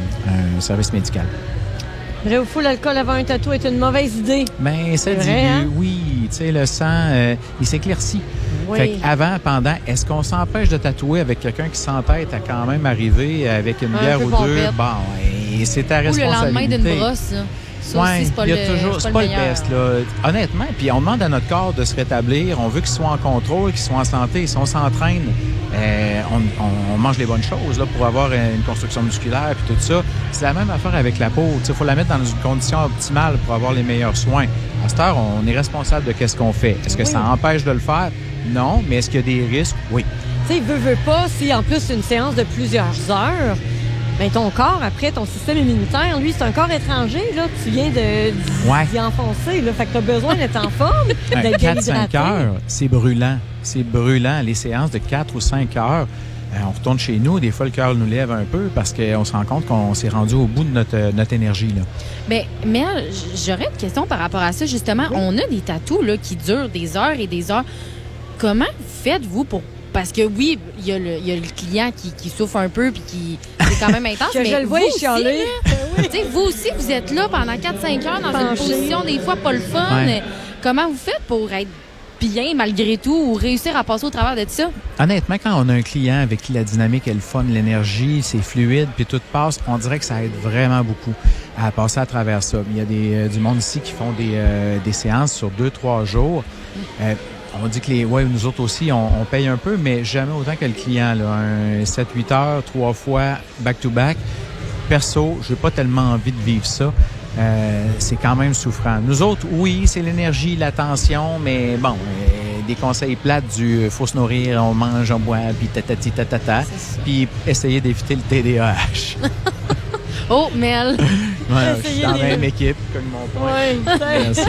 un service médical. Vrai ou faux, l'alcool avant un tatou est une mauvaise idée? Ben, ça C'est dilue, vrai, hein? oui. Tu sais, le sang, euh, il s'éclaircit. Oui. Fait qu'avant, pendant, est-ce qu'on s'empêche de tatouer avec quelqu'un qui s'entête à quand même arriver avec une Un bière peu ou deux? pompette. Bon, et c'est ta Ou le responsabilité. lendemain d'une brosse, là. Ça Ouais, aussi, c'est pas il y le a toujours, c'est c'est pas pas le le meilleur. best, là. Honnêtement, puis on demande à notre corps de se rétablir. On veut qu'il soit en contrôle, qu'il soit en santé. Si on s'entraîne, euh, on, on- on mange les bonnes choses, là, pour avoir une construction musculaire puis tout ça. C'est la même affaire avec la peau. Il faut la mettre dans une condition optimale pour avoir les meilleurs soins. À cette heure, on est responsable de qu'est-ce qu'on fait. Est-ce que ça empêche de le faire? Non. Mais est-ce qu'il y a des risques? Oui. Tu sais, veut, veut pas, si en plus c'est une séance de plusieurs heures, ben ton corps, après, ton système immunitaire, lui, c'est un corps étranger, là. Tu viens de, d'y, Ouais. d'y enfoncer, là. Fait que t'as besoin d'être en forme, d'être bien quatre cinq hydraté. heures, c'est brûlant. C'est brûlant. Les séances de quatre ou cinq heures, euh, on retourne chez nous. Des fois, le cœur nous lève un peu parce qu'on se rend compte qu'on s'est rendu au bout de notre, euh, notre énergie. Là. Mais, Mel, j'aurais une question par rapport à ça. Justement, on a des tatous là, qui durent des heures et des heures. Comment faites-vous pour... Parce que oui, il y, a le- il y a le client qui, qui souffre un peu puis qui c'est quand même intense. Que mais je le vois vous aussi, chialer. là, tu sais, vous aussi, vous êtes là pendant quatre cinq heures dans une Penché. position des fois pas le fun. Ouais. Comment vous faites pour être bien malgré tout ou réussir à passer au travers de ça? Honnêtement, quand on a un client avec qui la dynamique est le fun, l'énergie, c'est fluide, puis tout passe, on dirait que ça aide vraiment beaucoup à passer à travers ça. Il y a des, euh, du monde ici qui font des, euh, des séances sur deux, trois jours. Euh, on dit que les, ouais, nous autres aussi, on, on paye un peu, mais jamais autant que le client. Là. Un sept huit heures, trois fois, back-to-back. Perso, j'ai pas tellement envie de vivre ça. Euh, c'est quand même souffrant. Nous autres, oui, c'est l'énergie, l'attention, mais bon, euh, des conseils plates du euh, faut se nourrir, on mange, on boit, puis tatati tatata, puis essayer d'éviter le T D A H. Oh, Mel! Ouais, je suis dans la Essayez les- même équipe, cogne mon point. Ouais, Merci.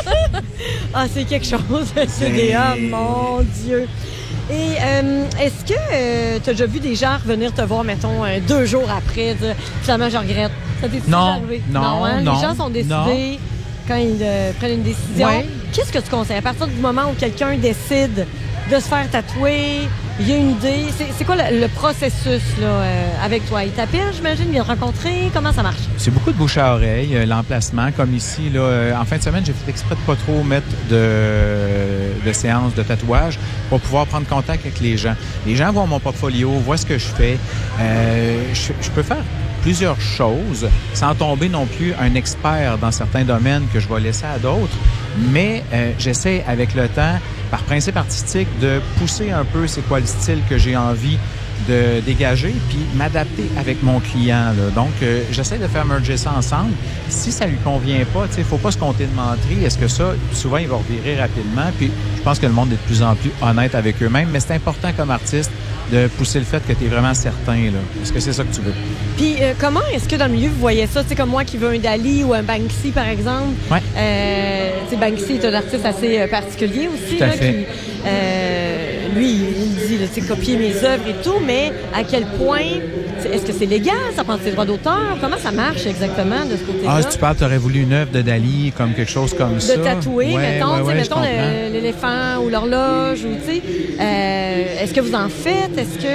Ah, c'est quelque chose, le C D A, mon Dieu. Et euh, est-ce que tu as déjà vu des gens revenir te voir, mettons, euh, deux jours après, dire finalement, je regrette? Ça t'est Non, déjà arrivé? non, hein? non, Les gens sont décidés non. quand ils euh, prennent une décision. Ouais. Qu'est-ce que tu conseilles? À partir du moment où quelqu'un décide de se faire tatouer, il y a une idée. C'est, c'est quoi le, le processus là, euh, avec toi? Il t'appelle, j'imagine, il vient te rencontrer. Comment ça marche? C'est beaucoup de bouche à oreille, euh, l'emplacement. Comme ici, là, euh, en fin de semaine, j'ai fait exprès de pas trop mettre de, de séances de tatouage pour pouvoir prendre contact avec les gens. Les gens voient mon portfolio, voient ce que je fais. Euh, je, je peux faire plusieurs choses sans tomber non plus un expert dans certains domaines que je vais laisser à d'autres. Mais euh, j'essaie avec le temps, par principe artistique, de pousser un peu c'est quoi le style que j'ai envie de dégager puis m'adapter avec mon client. Là. Donc, euh, j'essaie de faire merger ça ensemble. Si ça lui convient pas, il ne faut pas se compter de menterie. Est-ce que ça, souvent, il va revirer rapidement. Puis, je pense que le monde est de plus en plus honnête avec eux-mêmes. Mais c'est important comme artiste de pousser le fait que tu es vraiment certain. Là. Est-ce que c'est ça que tu veux? Puis, euh, comment est-ce que dans le milieu, vous voyez ça? Tu sais, comme moi qui veux un Dali ou un Banksy, par exemple. Ouais. Euh, tu sais, Banksy est un artiste assez euh, particulier aussi. Tout à là, fait. Qui, euh, lui, il dit, tu sais, copier mes œuvres et tout, mais à quel point, est-ce que c'est légal? Ça prend ses droits d'auteur? Comment ça marche exactement de ce côté-là? Ah, si tu parles, tu aurais voulu une œuvre de Dali, comme quelque chose comme de ça. De tatouer, ouais, mettons, ouais, ouais, mettons le, l'éléphant ou l'horloge, ou tu sais. Euh, est-ce que vous en faites? Est-ce que